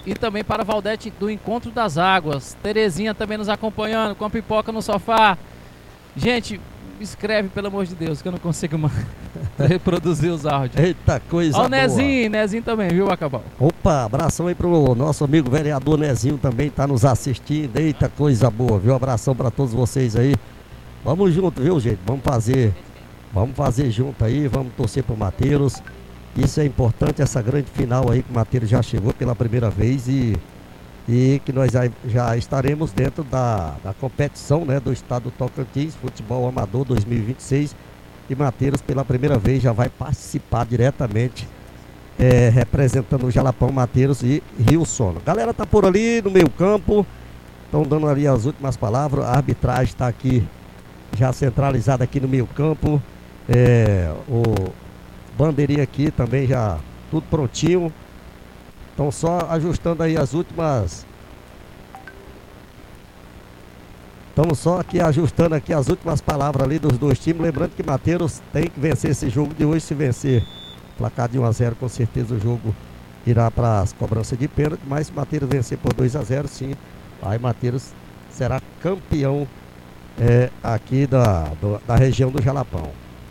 e também para Valdete do Encontro das Águas. Terezinha também nos acompanhando com a pipoca no sofá. Gente, escreve pelo amor de Deus que eu não consigo reproduzir os áudios. Eita, coisa boa. Ó o Nezinho também, viu, Bacabal? Opa, abração aí pro nosso amigo vereador Nezinho também, tá nos assistindo. Eita, coisa boa, viu? Abração pra todos vocês aí. Vamos junto, viu, gente? Vamos fazer junto aí, vamos torcer pro Mateiros. Isso é importante, essa grande final aí que o Mateiros já chegou pela primeira vez e que nós já estaremos dentro da competição, né, do estado do Tocantins, Futebol Amador 2026. E Mateiros pela primeira vez já vai participar diretamente, representando o Jalapão, Mateiros e Rio Sono. Galera tá por ali no meio campo, estão dando ali as últimas palavras. A arbitragem está aqui já centralizada aqui no meio campo. O bandeirinha aqui também já tudo prontinho. Estão só ajustando aí as últimas. Estamos só aqui ajustando aqui as últimas palavras ali dos dois times. Lembrando que Mateiros tem que vencer esse jogo de hoje. Se vencer, placar de 1-0, com certeza o jogo irá para as cobranças de pênalti. Mas se Mateiros vencer por 2-0, sim, aí Mateiros será campeão aqui da região do Jalapão.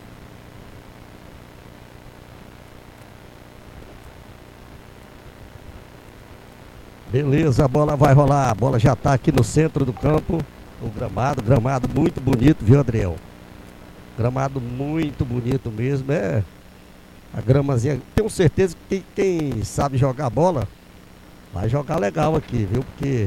Beleza, a bola vai rolar. A bola já está aqui no centro do campo. O gramado muito bonito, viu, Adriel? Gramado muito bonito mesmo. A gramazinha. Tenho certeza que quem sabe jogar bola vai jogar legal aqui, viu? Porque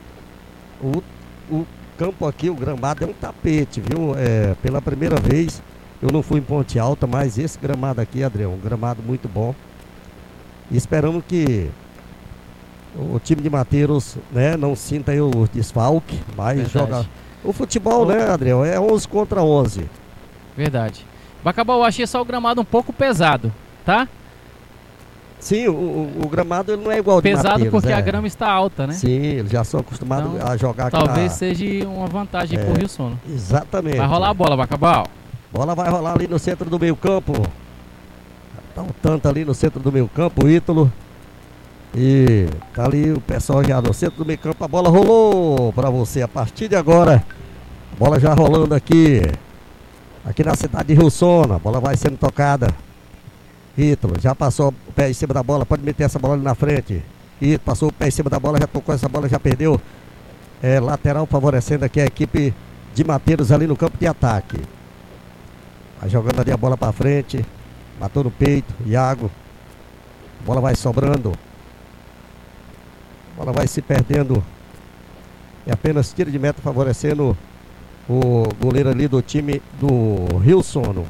o campo aqui, o gramado é um tapete, viu? Pela primeira vez eu não fui em Ponte Alta, mas esse gramado aqui, Adriel, um gramado muito bom. E esperamos que o time de Mateiros, né, não sinta aí o desfalque, mas joga. O futebol, né, Adriel, é 11 contra 11. Verdade. Bacabal, eu achei só o gramado um pouco pesado, tá? Sim, o gramado ele não é igual de pesado Mateiros, porque a grama está alta, né? Sim, eles já são acostumados então, a jogar aqui. Talvez seja uma vantagem pro Rio Sono. Exatamente. Vai rolar a bola, Bacabal. Bola vai rolar ali no centro do meio campo. Tá um tanto ali no centro do meio campo, o Ítalo. E tá ali o pessoal já no centro do meio campo. A bola rolou para você. A partir de agora, a bola já rolando aqui na cidade de Rio Sono. A bola vai sendo tocada. Ítalo já passou o pé em cima da bola. Pode meter essa bola ali na frente. Ítalo passou o pé em cima da bola, já tocou essa bola, já perdeu. Lateral favorecendo aqui a equipe de Mateiros ali no campo de ataque. Vai jogando ali a bola para frente. Matou no peito, Iago. A bola vai sobrando. A bola vai se perdendo. É apenas tiro de meta favorecendo o goleiro ali do time do Rio Sono.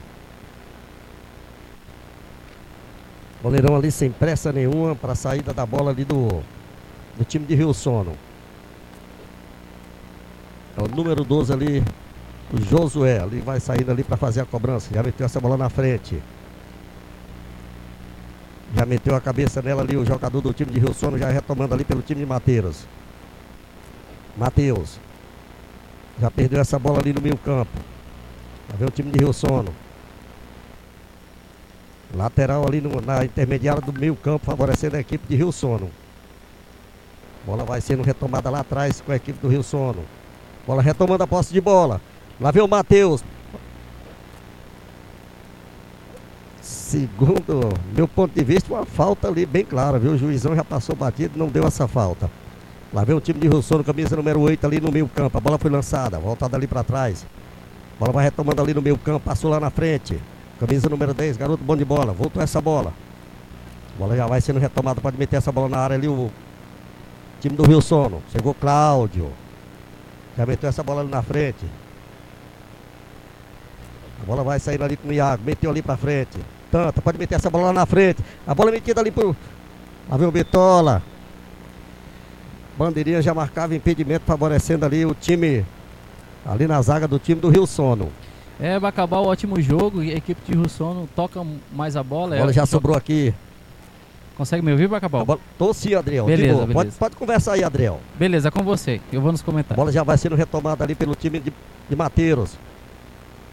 Goleirão ali sem pressa nenhuma para a saída da bola ali do time de Rio Sono. É o número 12 ali, o Josué. Ali vai saindo ali para fazer a cobrança. Já meteu essa bola na frente. Já meteu a cabeça nela ali o jogador do time de Rio Sono, já retomando ali pelo time de Mateiros. Matheus. Já perdeu essa bola ali no meio campo. Já vê o time de Rio Sono. Lateral ali na intermediária do meio campo, favorecendo a equipe de Rio Sono. Bola vai sendo retomada lá atrás com a equipe do Rio Sono. Bola retomando a posse de bola. Lá vem o Matheus. Segundo meu ponto de vista, uma falta ali bem clara, viu? O juizão já passou batido, não deu essa falta. Lá vem o time de Rio Sono, camisa número 8 ali no meio campo. A bola foi lançada, voltada ali para trás. A bola vai retomando ali no meio campo, passou lá na frente. Camisa número 10, garoto bom de bola, voltou essa bola. A bola já vai sendo retomada, pode meter essa bola na área ali o time do Rio Sono. Chegou Cláudio. Já meteu essa bola ali na frente. A bola vai saindo ali com o Iago, meteu ali para frente. Tanta, pode meter essa bola lá na frente. A bola metida ali pro... Lá vem o Bitola. Bandeirinha já marcava impedimento, favorecendo ali o time, ali na zaga do time do Rio Sono. Vai acabar o ótimo jogo. A equipe de Rio Sono toca mais a bola. A bola já sobrou aqui. Consegue me ouvir, Bacabal? Tô sim, Adriel. Beleza, beleza. Pode conversar aí, Adriel. Beleza, com você. Eu vou nos comentários. A bola já vai sendo retomada ali pelo time de Mateiros.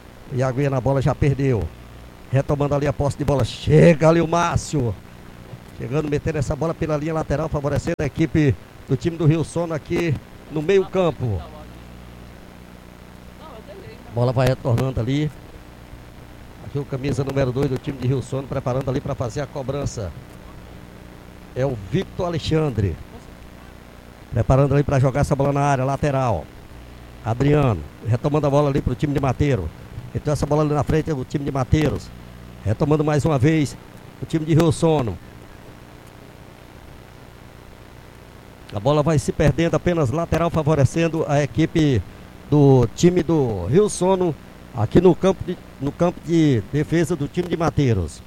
Iago na bola já perdeu. Retomando ali a posse de bola. Chega ali o Márcio. Chegando, metendo essa bola pela linha lateral, favorecendo a equipe do time do Rio Sono aqui no meio campo. Bola vai retornando ali. Aqui o camisa número 2 do time de Rio Sono, preparando ali para fazer a cobrança. É o Victor Alexandre. Preparando ali para jogar essa bola na área, lateral. Adriano, retomando a bola ali para o time de Mateiro. Então essa bola ali na frente é o time de Mateiros. Retomando mais uma vez o time de Rio Sono. A bola vai se perdendo, apenas lateral, favorecendo a equipe do time do Rio Sono aqui no campo de defesa do time de Mateiros.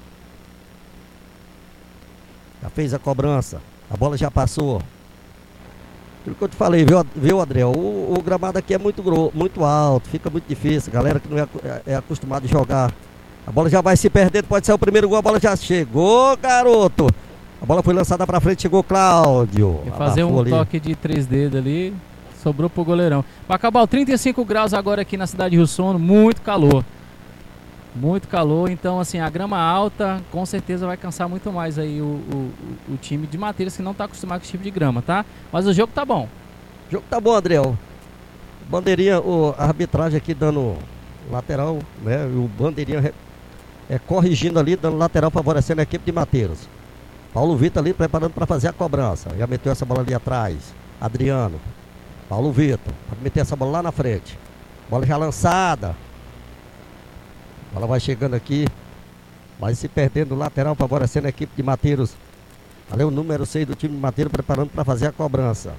Já fez a cobrança, a bola já passou. Aquilo que eu te falei, viu Adriel? O gramado aqui é muito alto, fica muito difícil. Galera que não é acostumada a jogar. A bola já vai se perdendo, pode ser o primeiro gol, a bola já chegou, garoto. A bola foi lançada pra frente, chegou Cláudio. Quer fazer um toque de 3 dedos ali, sobrou pro goleirão. Bacabal, 35 graus agora aqui na cidade de Rio Sono, muito calor. Muito calor, então assim, a grama alta com certeza vai cansar muito mais aí o time de Mateiros, que não tá acostumado com esse tipo de grama, tá? Mas o jogo tá bom. O jogo tá bom, Adriel. Bandeirinha, a arbitragem aqui dando lateral, né? O bandeirinha corrigindo ali, dando lateral, favorecendo a equipe de Mateiros. Paulo Vitor ali preparando para fazer a cobrança. Já meteu essa bola ali atrás. Adriano. Paulo Vitor. Pode meter essa bola lá na frente. Bola já lançada. A bola vai chegando aqui. Vai se perdendo lateral, favorecendo a equipe de Mateiros. Ali o número 6 do time de Mateiros preparando para fazer a cobrança.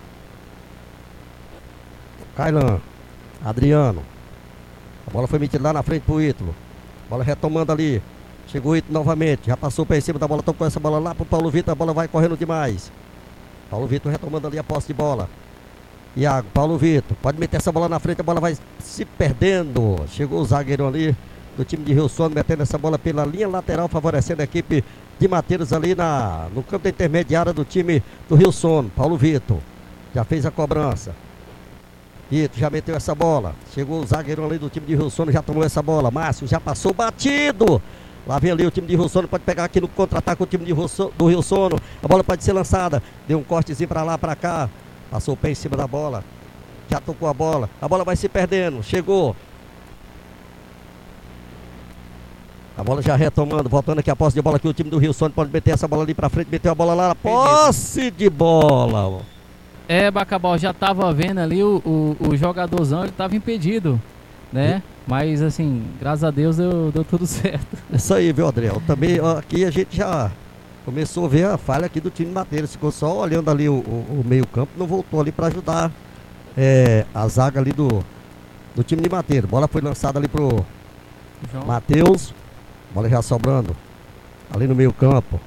Kailan. Adriano. A bola foi metida lá na frente pro Ítalo. Bola retomando ali. Chegou o Ítalo novamente. Já passou para cima da bola. Tocou essa bola lá pro Paulo Vitor. A bola vai correndo demais. Paulo Vitor retomando ali a posse de bola. Iago, Paulo Vitor. Pode meter essa bola na frente. A bola vai se perdendo. Chegou o zagueiro ali do time de Rio Sono, metendo essa bola pela linha lateral, favorecendo a equipe de Mateiros ali no campo da intermediária do time do Rio Sono. Paulo Vitor já fez a cobrança. Vitor já meteu essa bola. Chegou o zagueiro ali do time de Rio Sono, já tomou essa bola. Márcio já passou batido. Lá vem ali o time de Rio Sono, pode pegar aqui no contra-ataque o time do Rio Sono. A bola pode ser lançada. Deu um cortezinho pra lá, pra cá. Passou o pé em cima da bola. Já tocou a bola. A bola vai se perdendo. Chegou. A bola já retomando, voltando aqui a posse de bola aqui. O time do Rio Sono pode meter essa bola ali pra frente. Meteu a bola lá. Posse de bola. Bacabal, já tava vendo ali o jogadorzão, ele tava impedido, né? Mas assim, graças a Deus deu tudo certo. Isso aí, viu, Adriel? Também aqui a gente já começou a ver a falha aqui do time de Mateiros. Ficou só olhando ali o meio campo, não voltou ali para ajudar a zaga ali do time de Mateiros. Bola foi lançada ali pro Matheus. Bola já sobrando ali no meio campo.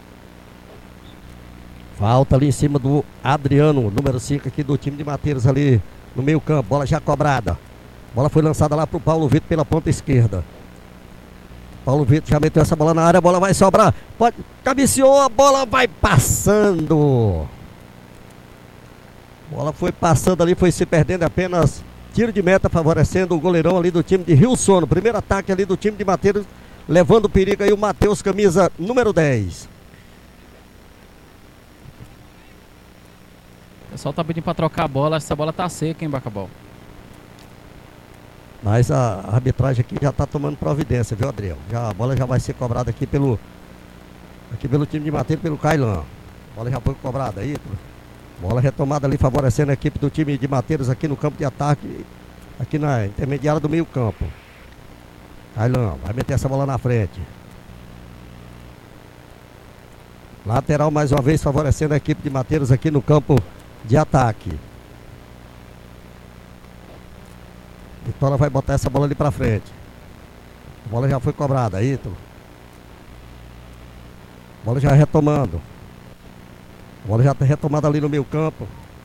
Falta ali em cima do Adriano, número 5 aqui do time de Mateiros ali no meio campo. Bola já cobrada. Bola foi lançada lá pro Paulo Vitor pela ponta esquerda. Paulo Vitor já meteu essa bola na área, a bola vai sobrar. Cabeceou, a bola vai passando. Bola foi passando ali, foi se perdendo, apenas tiro de meta favorecendo o goleirão ali do time de Rio Sono. Primeiro ataque ali do time de Mateiros, levando perigo aí o Matheus, camisa número 10. O pessoal tá pedindo pra trocar a bola, essa bola tá seca, hein, Bacabal? Mas a arbitragem aqui já tá tomando providência, viu, Adriel? A bola já vai ser cobrada aqui pelo time de Mateiros, pelo Kailan. A bola já foi cobrada aí. Bola retomada ali, favorecendo a equipe do time de Mateiros aqui no campo de ataque, aqui na intermediária do meio campo. Kailan vai meter essa bola na frente. Lateral mais uma vez, favorecendo a equipe de Mateiros aqui no campo de ataque. Vitória vai botar essa bola ali pra frente. A bola já foi cobrada, Ítalo. A bola já retomando. A bola já está retomada ali no meio campo.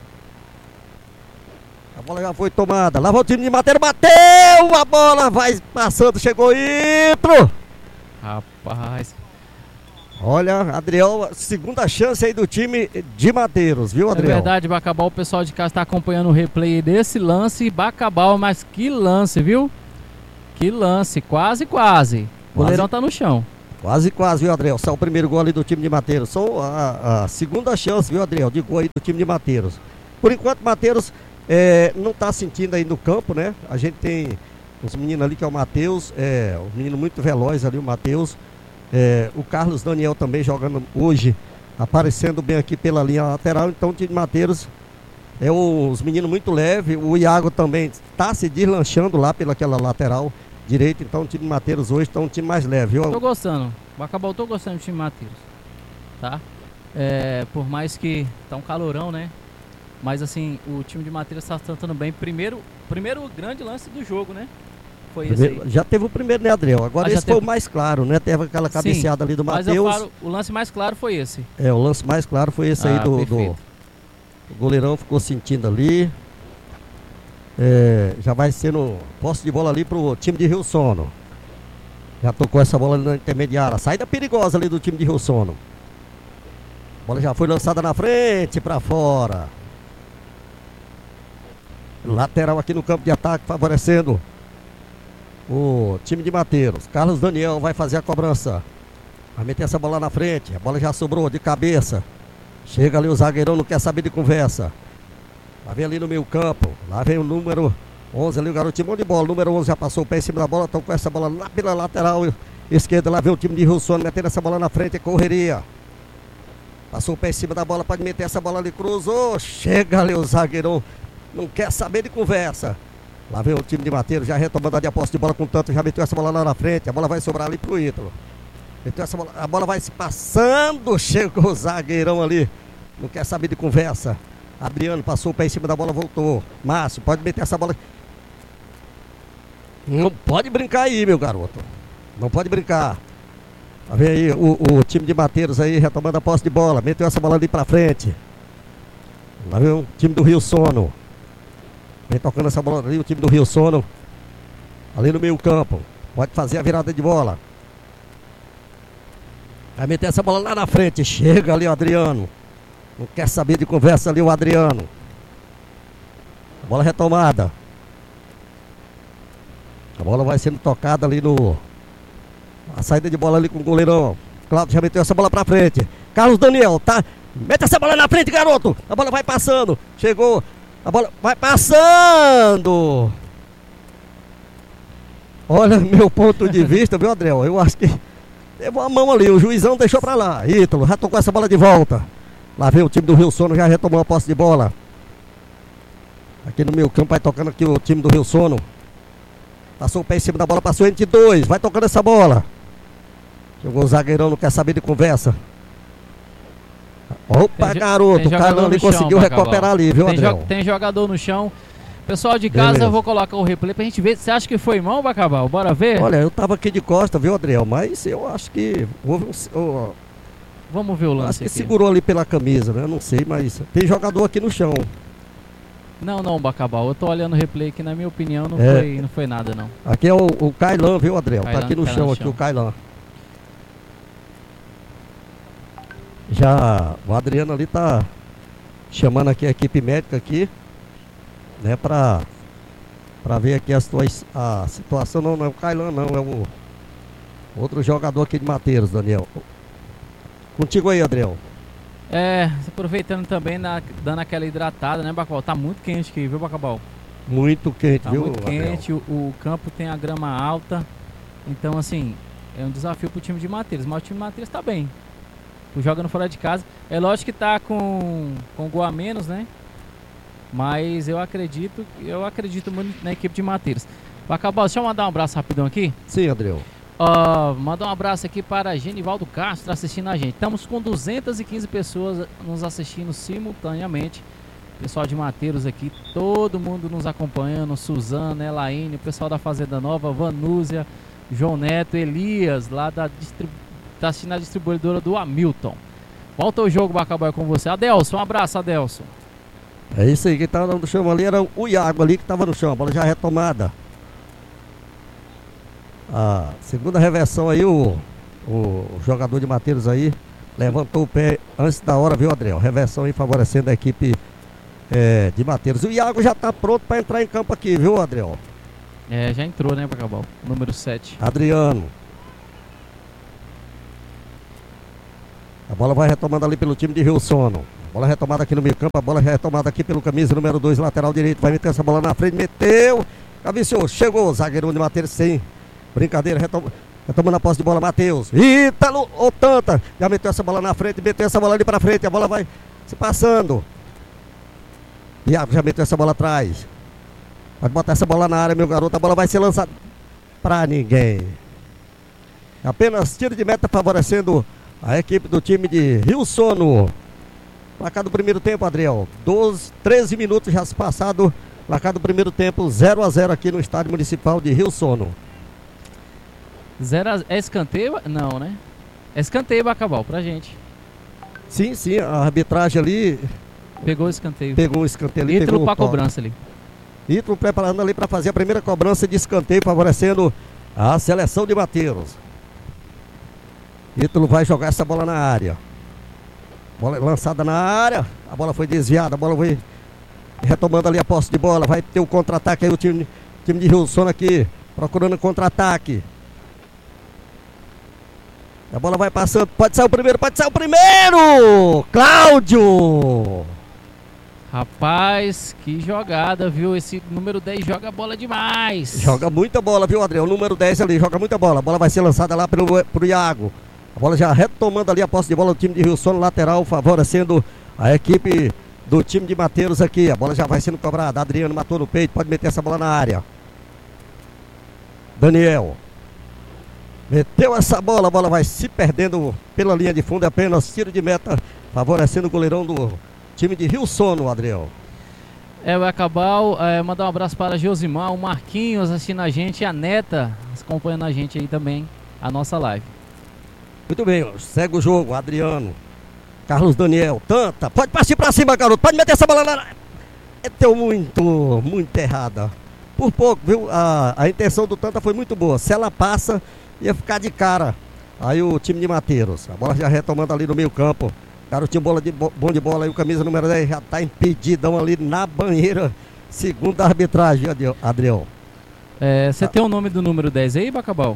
A bola já foi tomada. Lá vai o time de Mateiros, bateu! A bola vai passando, chegou Ítalo. Rapaz. Olha, Adriel, segunda chance aí do time de Mateiros, viu, Adriel? É verdade, Bacabal, o pessoal de casa está acompanhando o replay desse lance, Bacabal, mas que lance, viu? Que lance, quase. O goleirão tá no chão. Quase, quase, viu, Adriel? Só o primeiro gol ali do time de Mateiros. Só a segunda chance, viu, Adriel, de gol aí do time de Mateiros. Por enquanto, Mateiros não tá sentindo aí no campo, né? A gente tem os meninos ali que é o Matheus, um menino muito veloz ali, o Matheus. O Carlos Daniel também jogando hoje, aparecendo bem aqui pela linha lateral. Então o time de Mateiros os meninos muito leves. O Iago também está se deslanchando lá pelaquela lateral direita. Então o time de Mateiros hoje está um time mais leve, viu? Tô gostando. Acabou, tô gostando do time de Mateiros. Tá? Por mais que tá um calorão, né? Mas assim, o time de Mateiros está tratando bem. Primeiro grande lance do jogo, né? Foi esse aí. Já teve o primeiro, né, Adriel? Agora esse foi o mais claro, né? Teve aquela cabeceada ali do Matheus. Mas o lance mais claro foi esse. O lance mais claro foi esse aí do o goleirão ficou sentindo ali. Já vai sendo posse de bola ali pro time de Rio Sono. Já tocou essa bola ali na intermediária. Saída perigosa ali do time de Rio Sono. A bola já foi lançada na frente, pra fora. Lateral aqui no campo de ataque, favorecendo o time de Mateiros. Carlos Daniel vai fazer a cobrança. Vai meter essa bola na frente. A bola já sobrou de cabeça. Chega ali o zagueirão, não quer saber de conversa. Lá vem ali no meio campo. Lá vem o número 11 ali, o garotinho bom de bola. O número 11 já passou o pé em cima da bola. Estão com essa bola lá pela lateral esquerda. Lá vem o time de Rio Sono metendo essa bola na frente. Correria. Passou o pé em cima da bola. Pode meter essa bola ali. Cruzou. Chega ali o zagueirão. Não quer saber de conversa. Lá vem o time de Mateiros, já retomando a posse de bola com tanto, já meteu essa bola lá na frente, a bola vai sobrar ali pro Ítalo. Meteu essa bola, a bola vai se passando, chegou o zagueirão ali, não quer saber de conversa. Adriano passou o pé em cima da bola, voltou. Márcio, pode meter essa bola. Não pode brincar aí, meu garoto. Não pode brincar. Lá vem aí o time de Mateiros aí, retomando a posse de bola, meteu essa bola ali pra frente. Lá vem o time do Rio Sono. Vem tocando essa bola ali, o time do Rio Sono. Ali no meio campo. Pode fazer a virada de bola. Vai meter essa bola lá na frente. Chega ali o Adriano. Não quer saber de conversa ali o Adriano. A bola retomada. A bola vai sendo tocada ali no... A saída de bola ali com o goleirão. Cláudio já meteu essa bola pra frente. Carlos Daniel, tá? Mete essa bola na frente, garoto. A bola vai passando. Chegou. A bola vai passando. Olha, meu ponto de vista, viu, Adriel? Eu acho que teve uma mão ali. O juizão deixou pra lá. Ítalo já tocou essa bola de volta. Lá vem o time do Rio Sono, já retomou a posse de bola. Aqui no meio campo vai tocando aqui o time do Rio Sono. Passou o pé em cima da bola, passou entre dois. Vai tocando essa bola. Chegou o zagueirão, não quer saber de conversa. Opa, garoto, o Carlão ali conseguiu recuperar ali, viu, Adriel? Tem jogador no chão. Pessoal de casa, beleza. Eu vou colocar o replay pra gente ver. Você acha que foi mão, Bacabal? Bora ver? Olha, eu tava aqui de costa, viu, Adriel? Mas eu acho que houve vamos ver o lance. Acho que aqui segurou ali pela camisa, né? Não sei, mas tem jogador aqui no chão. Não, Bacabal. Eu tô olhando o replay aqui, na minha opinião, não foi nada, não. Aqui é o Kailan, viu, Adriel? Tá aqui no chão, aqui o Kailan. Já o Adriano ali tá chamando aqui a equipe médica aqui, né, pra ver aqui a situação. Não é o Kailan, não, é o outro jogador aqui de Mateiros, Daniel. Contigo aí, Adriel. Aproveitando também, dando aquela hidratada, né, Bacabal? Tá muito quente aqui, viu, Bacabal? Muito quente, viu, muito quente, o campo tem a grama alta, então assim, é um desafio pro time de Mateiros, mas o time de Mateiros tá bem. Jogando fora de casa. É lógico que tá com gol a menos, né? Mas eu acredito muito na equipe de Mateiros. Bacabal, deixa eu mandar um abraço rapidão aqui. Sim, Adriel. Mandar um abraço aqui para Genivaldo Castro assistindo a gente. Estamos com 215 pessoas nos assistindo simultaneamente. Pessoal de Mateiros aqui, todo mundo nos acompanhando. Suzana, Elaine, o pessoal da Fazenda Nova, Vanúzia, João Neto, Elias, lá da tá assistindo a distribuidora do Hamilton. Volta o jogo, Bacabal, com você. Adelson, um abraço, Adelson. É isso aí, quem tava no chão ali era o Iago ali que tava no chão. A bola já retomada. A segunda reversão aí, o jogador de Mateiros aí levantou o pé antes da hora, viu, Adriel? Reversão aí favorecendo a equipe de Mateiros. O Iago já tá pronto para entrar em campo aqui, viu, Adriel? Já entrou, né, Bacabal? Número 7. Adriano. A bola vai retomando ali pelo time de Rio Sono. Bola retomada aqui no meio campo, a bola retomada aqui pelo camisa número 2, lateral direito. Vai meter essa bola na frente, meteu. Cabeceou, chegou, zagueiro de Matheus, sem brincadeira, retomando a posse de bola, Matheus. Ítalo, ou Tanta, já meteu essa bola na frente, meteu essa bola ali pra frente, a bola vai se passando. Iago já meteu essa bola atrás. Pode botar essa bola na área, meu garoto, a bola vai ser lançada pra ninguém. Apenas tiro de meta favorecendo a equipe do time de Rio Sono. Placar do primeiro tempo, Adriel. 13 minutos já se passado. Placar do primeiro tempo, 0-0 aqui no estádio municipal de Rio Sono. É escanteio? Não, né? É escanteio, Bacabal, pra gente. Sim, a arbitragem ali pegou o escanteio. Pegou o escanteio ali. Ítalo pra cobrança ali. Ítalo preparando ali para fazer a primeira cobrança de escanteio, favorecendo a seleção de Mateiros. Ítalo vai jogar essa bola na área. Bola lançada na área. A bola foi desviada. A bola foi retomando ali a posse de bola. Vai ter o contra-ataque aí. O time de Rio Sono aqui procurando contra-ataque. A bola vai passando. Pode sair o primeiro. Cláudio! Rapaz, que jogada, viu? Esse número 10 joga bola demais. Joga muita bola, viu, Adriel? O número 10 ali joga muita bola. A bola vai ser lançada lá pro Iago. A bola já retomando ali a posse de bola do time de Rio Sono, lateral, favorecendo a equipe do time de Mateiros aqui. A bola já vai sendo cobrada. Adriano matou no peito, pode meter essa bola na área. Daniel meteu essa bola, a bola vai se perdendo pela linha de fundo. É apenas tiro de meta, favorecendo o goleirão do time de Rio Sono, Adriel. Vai acabar, mandar um abraço para Josimar, o Marquinhos assistindo a gente, e a Neta acompanhando a gente aí também, a nossa live. Muito bem, segue o jogo, Adriano, Carlos Daniel, Tanta, pode partir pra cima, garoto, pode meter essa bola na... Deu muito errada. Por pouco, viu? A intenção do Tanta foi muito boa. Se ela passa, ia ficar de cara. Aí o time de Mateiros, a bola já retomando ali no meio campo. Garotinho bom de bola aí, o camisa número 10 já tá impedidão ali na banheira, segundo a arbitragem, Adriel. Você tem o nome do número 10 aí, Bacabal?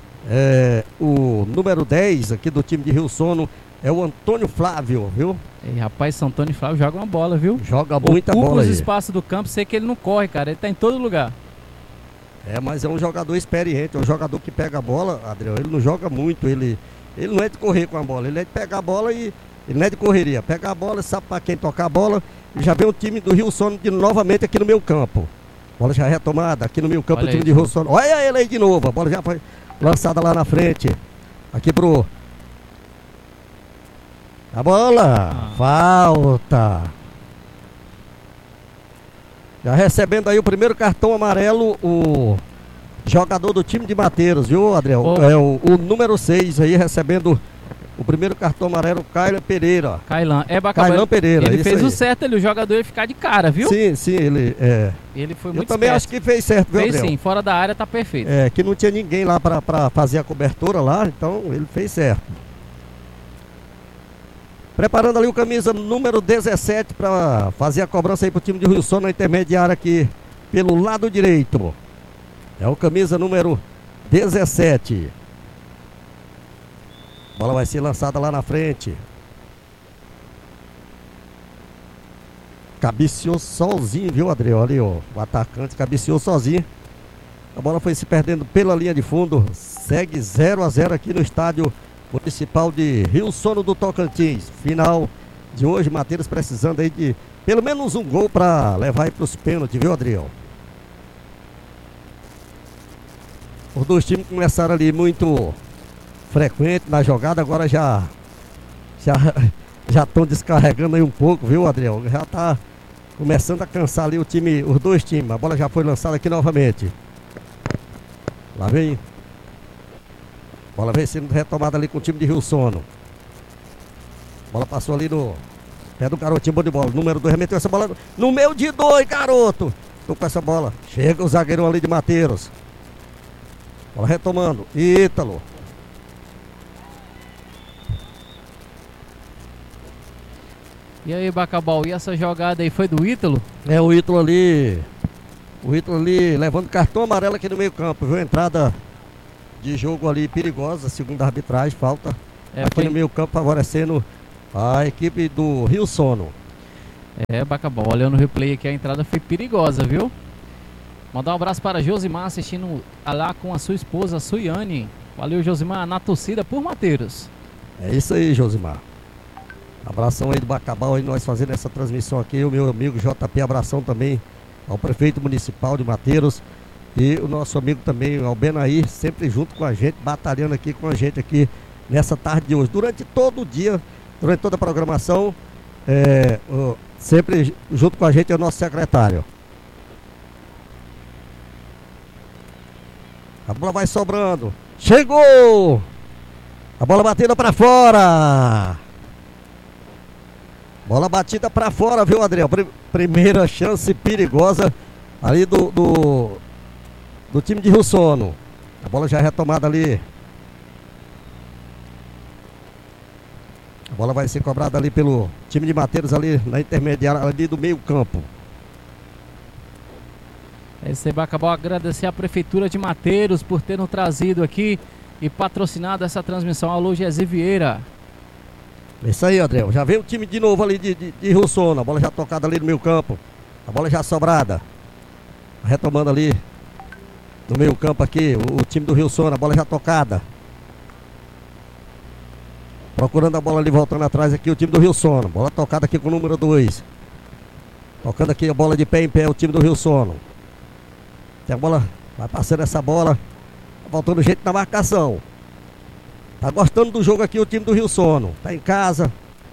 O número 10 aqui do time de Rio Sono é o Antônio Flávio, viu? Rapaz, São Antônio Flávio joga uma bola, viu? Joga muita bola aí. Ocupa os espaços do campo, sei que ele não corre, cara, ele tá em todo lugar. Mas é um jogador experiente, é um jogador que pega a bola, Adriel, ele não joga muito, ele não é de correr com a bola, ele é de pegar a bola e ele não é de correria, pega a bola, sabe para quem tocar a bola, e já vem o time do Rio Sono novamente aqui no meu campo. Bola já retomada aqui no meu campo, o time de Rio Sono. Olha ele aí de novo, a bola já foi lançada lá na frente. Aqui pro... A bola! Falta! Já recebendo aí o primeiro cartão amarelo, o jogador do time de Mateiros, viu, Adriel? O número 6 aí recebendo o primeiro cartão amarelo, Kailan Pereira. Kailan Pereira. Ele fez o certo ali, o jogador ia ficar de cara, viu? Sim, ele foi muito Eu também acho que fez certo, viu, Adriel? Fez sim, fora da área tá perfeito. Que não tinha ninguém lá pra fazer a cobertura lá, então ele fez certo. Preparando ali o camisa número 17 para fazer a cobrança aí pro time de Rio Sono na intermediária aqui pelo lado direito. É o camisa número 17. A bola vai ser lançada lá na frente. Cabeceou sozinho, viu, Adriel? Ali, ó, o atacante cabeceou sozinho. A bola foi se perdendo pela linha de fundo. Segue 0-0 aqui no estádio municipal de Rio Sono do Tocantins. Final de hoje, Mateiros precisando aí de pelo menos um gol para levar aí para os pênaltis, viu, Adriel? Os dois times começaram ali muito frequente na jogada, agora já estão descarregando aí um pouco, viu, Adriel? Já tá começando a cansar ali os dois times. A bola já foi lançada aqui novamente. Lá vem. Bola vem sendo retomada ali com o time de Rio Sono. Bola passou ali no pé do garotinho, bom de bola. Número 2 remeteu essa bola no meio de 2, garoto. Tô com essa bola. Chega o zagueirão ali de Mateiros. Bola retomando. Ítalo. E aí, Bacabal, e essa jogada aí foi do Ítalo? O Ítalo ali. O Ítalo ali levando cartão amarelo aqui no meio campo, viu? Entrada de jogo ali perigosa, segundo a arbitragem, falta. aqui no meio campo, favorecendo a equipe do Rio Sono. Bacabal, olhando o replay aqui, a entrada foi perigosa, viu? Mandar um abraço para Josimar assistindo lá com a sua esposa, Suiane. Valeu, Josimar, na torcida por Mateiros. É isso aí, Josimar. Abração aí do Bacabal, aí nós fazendo essa transmissão aqui. O meu amigo JP, abração também ao prefeito municipal de Mateiros. E o nosso amigo também, o Benaí, sempre junto com a gente, batalhando aqui com a gente aqui nessa tarde de hoje. Durante todo o dia, durante toda a programação, sempre junto com a gente é o nosso secretário. A bola vai sobrando. Chegou! A bola batida para fora. Bola batida para fora, viu, Adriel? Primeira chance perigosa ali do time de Rio Sono. A bola já é retomada ali. A bola vai ser cobrada ali pelo time de Mateiros ali na intermediária ali do meio campo. Esse vai acabar agradecer a Prefeitura de Mateiros por ter nos trazido aqui e patrocinado essa transmissão. Alô, José Vieira. Isso aí, Adriel. Já veio o time de novo ali de Rio Sono. A bola já tocada ali no meio campo. A bola já sobrada. Retomando ali no meio campo aqui o time do Rio Sono. A bola já tocada. Procurando a bola ali, voltando atrás aqui o time do Rio Sono. Bola tocada aqui com o número 2. Tocando aqui a bola de pé em pé o time do Rio Sono. Tem a bola, vai passando essa bola. Tá faltando gente na marcação. Tá gostando do jogo aqui o time do Rio Sono. Tá em casa.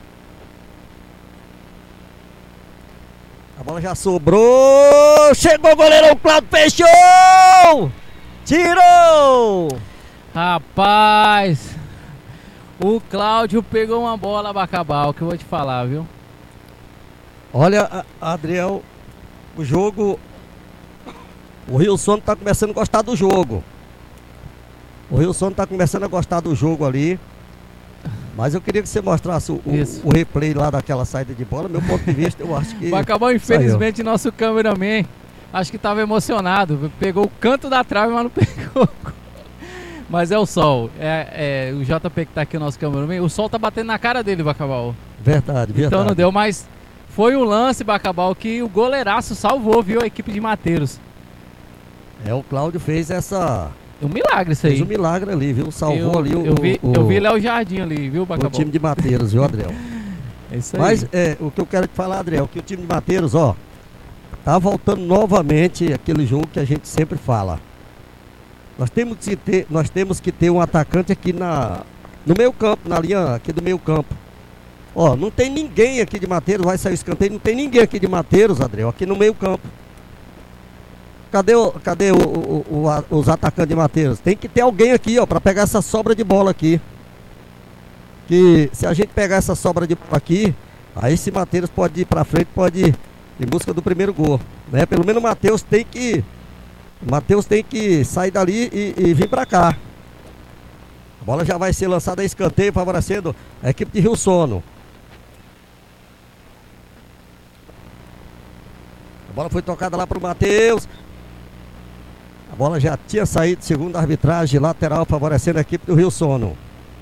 A bola já sobrou. Chegou o goleirão Cláudio, fechou! Tirou! Rapaz, o Cláudio pegou uma bola Bacabal, que eu vou te falar, viu? Olha, Adriel, o jogo... O Rio Sono tá começando a gostar do jogo. O Rio Sono tá começando a gostar do jogo ali. Mas eu queria que você mostrasse o replay lá daquela saída de bola. Meu ponto de vista, eu acho que... Bacabal, infelizmente, nosso cameraman, acho que tava emocionado. Pegou o canto da trave, mas não pegou. Mas é o sol. O JP que tá aqui, o nosso cameraman. O sol tá batendo na cara dele, Bacabal. Verdade. Então não deu, mas foi um lance, Bacabal, que o goleiraço salvou, viu, a equipe de Mateiros. O Cláudio fez um milagre isso aí. Fez um milagre ali, viu? Salvou ali eu vi Léo Jardim ali, viu, Bacabal? O time de Mateiros, viu, Adriel? É isso aí. Mas o que eu quero te falar, Adriel, que o time de Mateiros, ó, tá voltando novamente aquele jogo que a gente sempre fala. Nós temos que ter um atacante aqui no meio campo, na linha aqui do meio campo. Ó, não tem ninguém aqui de Mateiros, vai sair o escanteio, não tem ninguém aqui de Mateiros, Adriel, aqui no meio campo. Cadê os atacantes de Mateiros? Tem que ter alguém aqui, ó, para pegar essa sobra de bola aqui. Que se a gente pegar essa sobra de bola aqui, aí se Mateiros pode ir para frente, pode ir em busca do primeiro gol, né? Pelo menos o Matheus tem que sair dali e vir para cá. A bola já vai ser lançada a escanteio, favorecendo a equipe de Rio Sono. A bola foi tocada lá para o Matheus. A bola já tinha saído, segundo a arbitragem, lateral, favorecendo a equipe do Rio Sono.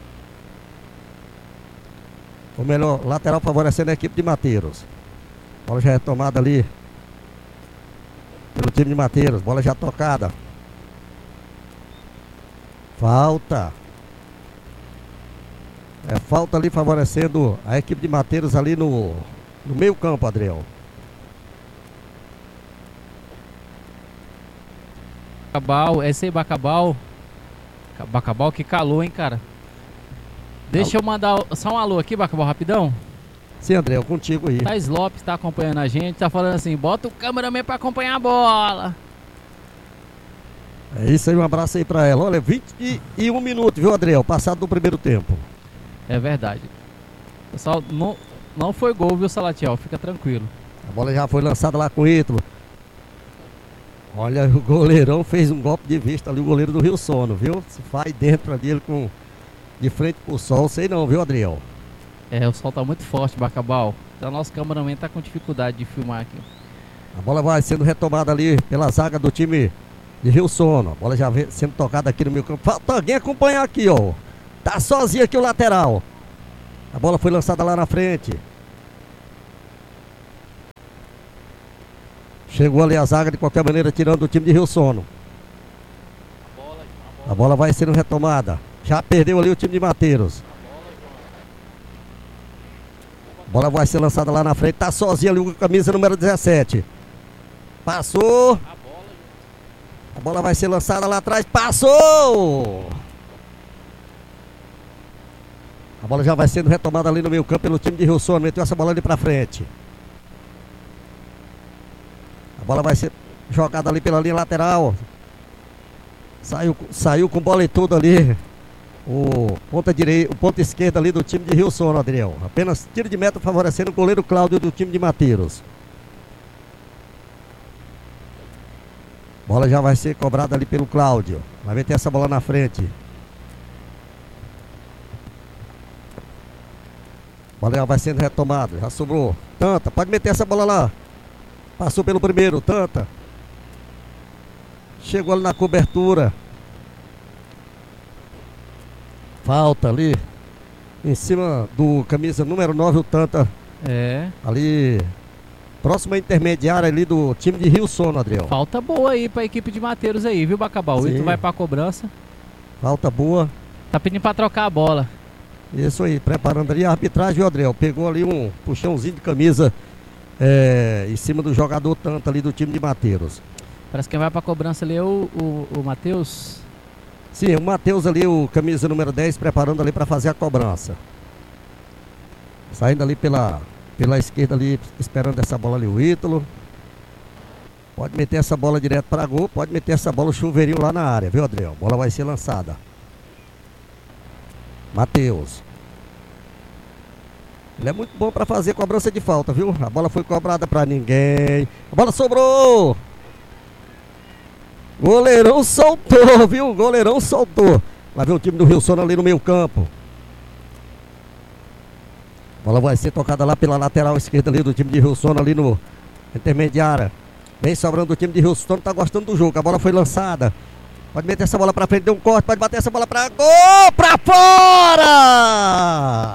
Ou melhor, lateral favorecendo a equipe de Mateiros. A bola já é tomada ali pelo time de Mateiros. Bola já tocada. Falta. Falta ali favorecendo a equipe de Mateiros ali no meio campo, Adriel. Esse aí, Bacabal, que calou, hein, cara. Deixa eu mandar só um alô aqui, Bacabal, rapidão. Sim, André, eu contigo aí. Thais Lopes tá acompanhando a gente, tá falando assim, bota o cameraman pra acompanhar a bola. É isso aí, um abraço aí pra ela. Olha, 21 minutos, viu, Adriel, passado do primeiro tempo. É verdade. Pessoal, não foi gol, viu, Salatiel, fica tranquilo. A bola já foi lançada lá com o Ítalo. Olha, o goleirão fez um golpe de vista ali, o goleiro do Rio Sono, viu? Se vai dentro ali, ele de frente pro sol, sei não, viu, Adriel? O sol tá muito forte, Bacabal. Então o nosso cameraman tá com dificuldade de filmar aqui. A bola vai sendo retomada ali pela zaga do time de Rio Sono. A bola já vem sendo tocada aqui no meio campo. Falta alguém acompanhar aqui, ó. Tá sozinho aqui o lateral. A bola foi lançada lá na frente. Chegou ali a zaga de qualquer maneira, tirando o time de Rio Sono. A bola vai sendo retomada. Já perdeu ali o time de Mateiros. A bola vai ser lançada lá na frente. Tá sozinho ali o camisa número 17. Passou. A bola vai ser lançada lá atrás. Passou. A bola já vai sendo retomada ali no meio campo pelo time de Rio Sono. Meteu essa bola ali pra frente. A bola vai ser jogada ali pela linha lateral. Saiu com bola e tudo ali. O ponta esquerda ali do time de Rio Sono, Adriel. Apenas tiro de meta favorecendo o goleiro Cláudio do time de Mateiros. Bola já vai ser cobrada ali pelo Cláudio. Vai meter essa bola na frente. Bola já vai sendo retomada. Já sobrou. Tanta, pode meter essa bola lá. Passou pelo primeiro, Tanta. Chegou ali na cobertura. Falta ali. Em cima do camisa número 9, o Tanta. Ali. Próxima intermediária ali do time de Rio Sono, Adriel. Falta boa aí pra equipe de Mateiros aí, viu, Bacabal? O Ito vai pra cobrança. Falta boa. Tá pedindo pra trocar a bola. Isso aí, preparando ali a arbitragem, viu, Adriel? Pegou ali um puxãozinho de camisa em cima do jogador Tanta ali do time de Mateiros. Parece que quem vai pra cobrança ali é o Matheus. Sim, o Matheus ali, o camisa número 10, preparando ali pra fazer a cobrança. Saindo ali pela esquerda ali, esperando essa bola ali, o Ítalo. Pode meter essa bola direto para gol, pode meter essa bola, o chuveirinho lá na área, viu, Adriel? Bola vai ser lançada. Matheus. Ele é muito bom para fazer cobrança de falta, viu? A bola foi cobrada para ninguém. A bola sobrou. Goleirão soltou, viu? Goleirão soltou. Lá vem o time do Rio Sono ali no meio campo. A bola vai ser tocada lá pela lateral esquerda ali do time de Rio Sono ali no intermediária. Vem sobrando o time de Rio Sono, tá gostando do jogo. A bola foi lançada. Pode meter essa bola pra frente, deu um corte, pode bater essa bola pra gol, pra fora!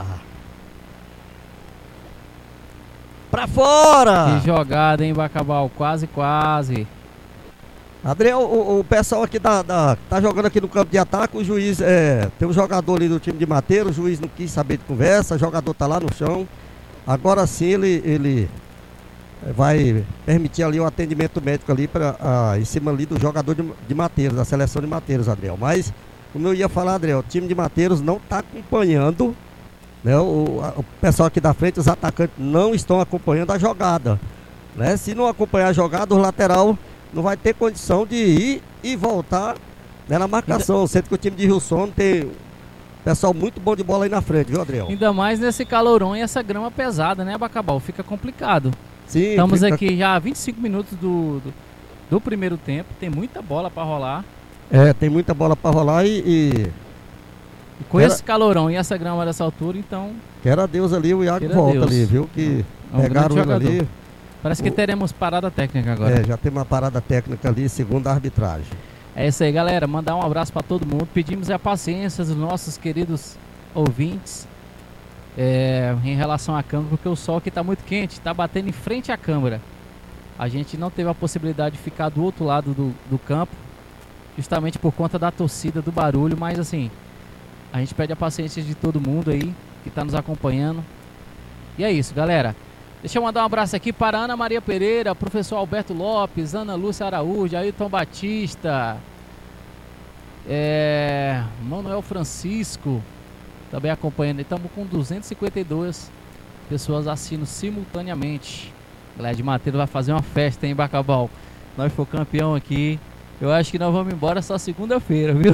Pra fora! Que jogada, hein, Bacabal? Quase. Adriel, o pessoal aqui tá jogando aqui no campo de ataque, o juiz, tem um jogador ali do time de Mateiros, o juiz não quis saber de conversa, o jogador tá lá no chão. Agora sim ele vai permitir ali o atendimento médico ali em cima ali do jogador de Mateiros, da seleção de Mateiros, Adriel. Mas, como eu ia falar, Adriel, o time de Mateiros não tá acompanhando, né? O pessoal aqui da frente, os atacantes não estão acompanhando a jogada, né? Se não acompanhar a jogada, o lateral não vai ter condição de ir e voltar, né, na marcação. Sendo que o time de Rio Sono tem pessoal muito bom de bola aí na frente, viu, Adriel? Ainda mais nesse calorão e essa grama pesada, né, Bacabal? Fica complicado. Sim, estamos aqui já há 25 minutos do primeiro tempo. Tem muita bola para rolar. Tem muita bola para rolar e com esse calorão e essa grama dessa altura, então... Quero a Deus ali, o Iago volta ali, viu? Que pegaram ele ali. Parece que teremos parada técnica agora. Já tem uma parada técnica ali, segundo a arbitragem. É isso aí, galera. Mandar um abraço para todo mundo. Pedimos a paciência dos nossos queridos ouvintes em relação à câmera, porque o sol aqui está muito quente, está batendo em frente à câmera. A gente não teve a possibilidade de ficar do outro lado do campo, justamente por conta da torcida, do barulho, mas assim, a gente pede a paciência de todo mundo aí que está nos acompanhando. E é isso, galera. Deixa eu mandar um abraço aqui para Ana Maria Pereira, professor Alberto Lopes, Ana Lúcia Araújo, Ailton Batista, Manuel Francisco, também acompanhando. Estamos com 252 pessoas assistindo simultaneamente. Galera de Mateiros vai fazer uma festa, hein, Bacabal? Nós for campeão aqui. Eu acho que nós vamos embora só segunda-feira, viu?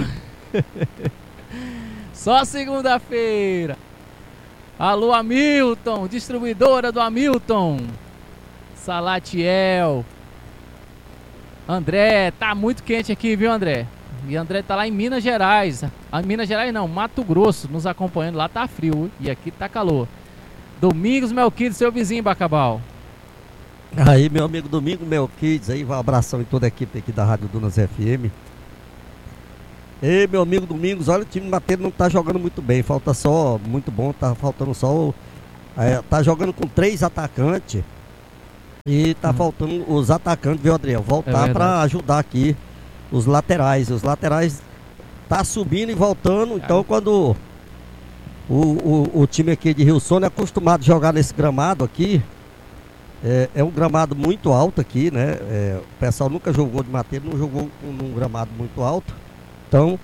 Só segunda-feira. Alô, Hamilton, distribuidora do Hamilton. Salatiel. André, tá muito quente aqui, viu, André? E André tá lá em Minas Gerais. Minas Gerais não, Mato Grosso, nos acompanhando. Lá tá frio e aqui tá calor. Domingos Melquides, seu vizinho, Bacabal. Aí, meu amigo Domingos Melquides, aí, um abração em toda a equipe aqui da Rádio Dunas FM. Ei, meu amigo Domingos, olha, o time de Mateiro não tá jogando muito bem. Falta só, muito bom, tá faltando só. Tá jogando com 3 atacantes. E tá faltando os atacantes, viu, Adriel? Voltar pra ajudar aqui os laterais. Os laterais tá subindo e voltando. Então, quando o time aqui de Rio Sono é acostumado a jogar nesse gramado aqui, é um gramado muito alto aqui, né? O pessoal nunca jogou de Mateiro, não jogou num gramado muito alto. Então,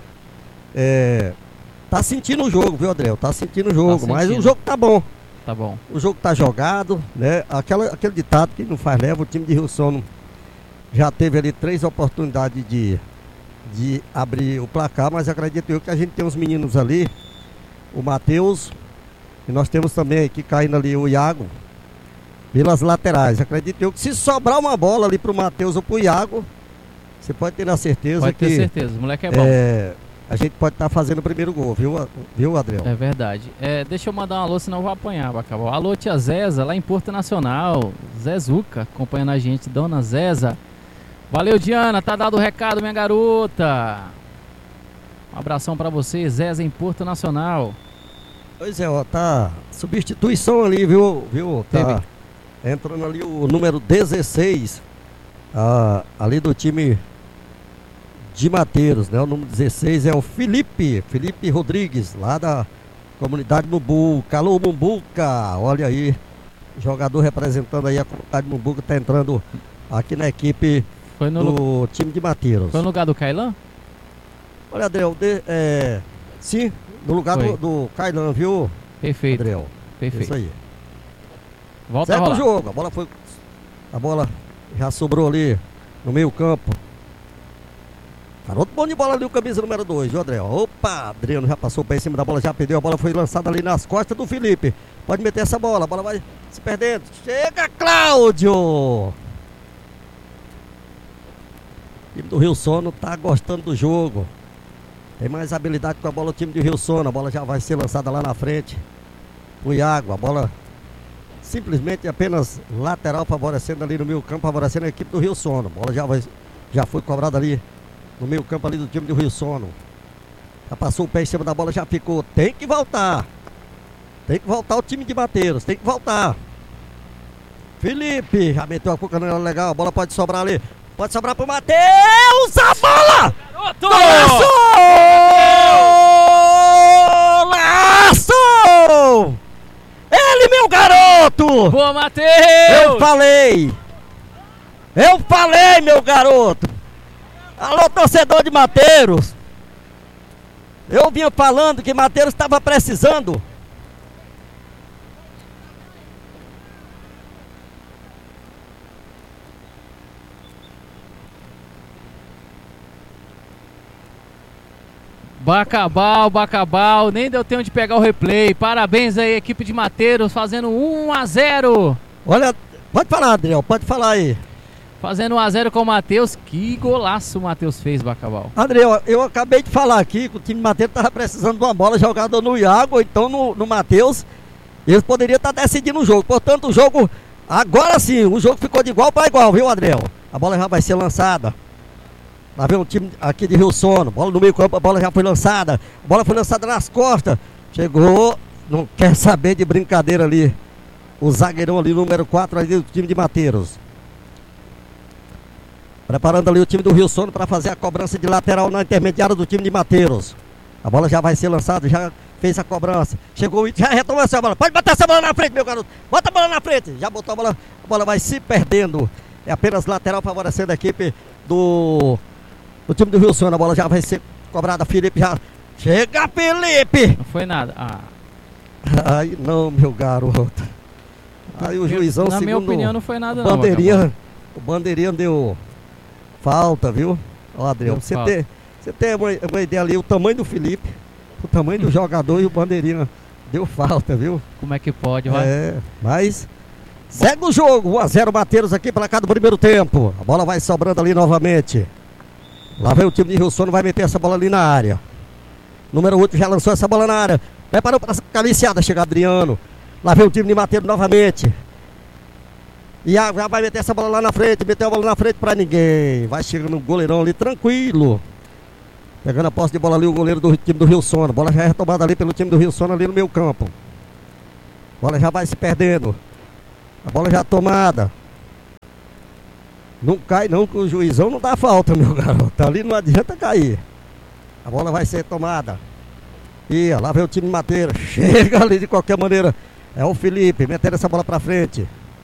tá sentindo o jogo, viu, Adriel? Tá sentindo o jogo, mas o jogo tá bom. Tá bom. O jogo tá jogado, né? Aquele ditado que não faz leva, o time de Rio Sono já teve ali 3 oportunidades de abrir o placar, mas acredito eu que a gente tem uns meninos ali, o Matheus, e nós temos também aqui caindo ali o Iago, pelas laterais. Acredito eu que se sobrar uma bola ali pro Matheus ou pro Iago, você pode ter a certeza pode ter certeza, o moleque é bom. A gente pode estar fazendo o primeiro gol, viu, Adriel? É verdade. Deixa eu mandar um alô, senão eu vou apanhar, Bacabal. Alô, tia Zeza, lá em Porto Nacional. Zezuca, acompanhando a gente, dona Zeza. Valeu, Diana, tá dado o recado, minha garota. Um abração pra você, Zeza, em Porto Nacional. Pois é, ó, tá substituição ali, viu? Tá entrando ali o número 16, ali do time de Mateiros, né? O número 16 é o Felipe Rodrigues, lá da comunidade Mumbuca. Alô, Mumbuca, olha aí, jogador representando aí a comunidade Mumbuca, tá entrando aqui na equipe do time de Mateiros. Foi no lugar do Kailan? Olha, Adriel, sim, no lugar do Kailan, viu? Perfeito. Adriel, perfeito. Isso aí. Volta certo o jogo, a bola já sobrou ali no meio campo. Garoto bom de bola ali, o camisa número 2, viu, Adriel? Opa, Adriano já passou para em cima da bola, já perdeu, a bola foi lançada ali nas costas do Felipe. Pode meter essa bola, a bola vai se perdendo. Chega, Cláudio! O time do Rio Sono tá gostando do jogo. Tem mais habilidade com a bola o time do Rio Sono. A bola já vai ser lançada lá na frente. O Iago, a bola simplesmente apenas lateral, favorecendo ali no meio campo, favorecendo a equipe do Rio Sono. A bola já foi cobrada ali no meio campo ali do time do Rio Sono. Já passou o pé em cima da bola, já ficou. Tem que voltar. Tem que voltar o time de Mateiros. Tem que voltar. Felipe já meteu a cuca legal. A bola pode sobrar ali. Pode sobrar pro Matheus. A bola! Golaço! Golaço! Ele, meu garoto! Boa, Matheus! Eu falei, meu garoto! Alô, torcedor de Mateiros! Eu vinha falando que Mateiros estava precisando. Bacabal, nem deu tempo de pegar o replay. Parabéns aí, equipe de Mateiros, fazendo 1-0. Olha, pode falar, Adriel, pode falar aí. Fazendo 1-0 com o Matheus. Que golaço o Matheus fez, Bacabal. Adriel, eu acabei de falar aqui que o time de Mateiros estava precisando de uma bola jogada no Iago, ou então no Matheus. Eles poderiam estar decidindo o jogo. Portanto, o jogo, agora sim, o jogo ficou de igual para igual, viu, Adriel? A bola já vai ser lançada. Lá vem o time aqui de Rio Sono. Bola no meio campo, a bola já foi lançada. A bola foi lançada nas costas. Chegou, não quer saber de brincadeira ali. O zagueirão ali, número 4 ali do time de Mateiros. Preparando ali o time do Rio Sono para fazer a cobrança de lateral na intermediária do time de Mateiros. A bola já vai ser lançada, já fez a cobrança. Chegou e já retomou essa bola. Pode botar essa bola na frente, meu garoto. Bota a bola na frente. Já botou a bola vai se perdendo. É apenas lateral favorecendo a equipe do time do Rio Sono. A bola já vai ser cobrada. Felipe já. Chega, Felipe! Não foi nada. Ai, não, meu garoto. Aí o juizão, na minha opinião, não foi nada, o bandeirinha deu falta, viu? Ó, Adriel, você tem uma ideia ali, o tamanho do Felipe, o tamanho do jogador e o bandeirinha deu falta, viu? Como é que pode, vai? Mas segue o jogo, 1-0 Mateiros aqui para cá do primeiro tempo. A bola vai sobrando ali novamente. Lá vem o time de Rio Sono, vai meter essa bola ali na área. Número 8 já lançou essa bola na área. Preparou para essa caliciada, chega Adriano. Lá vem o time de Mateiros novamente. E já vai meter essa bola lá na frente. Meteu a bola na frente pra ninguém. Vai chegando o goleirão ali tranquilo. Pegando a posse de bola ali o goleiro do time do Rio Sono. Bola já é retomada ali pelo time do Rio Sono ali no meio campo. Bola já vai se perdendo. A bola já tomada. Não cai não, que o juizão não dá falta, meu garoto. Ali não adianta cair. A bola vai ser tomada. E lá vem o time de Mateira. Chega ali de qualquer maneira. É o Felipe, metendo essa bola pra frente.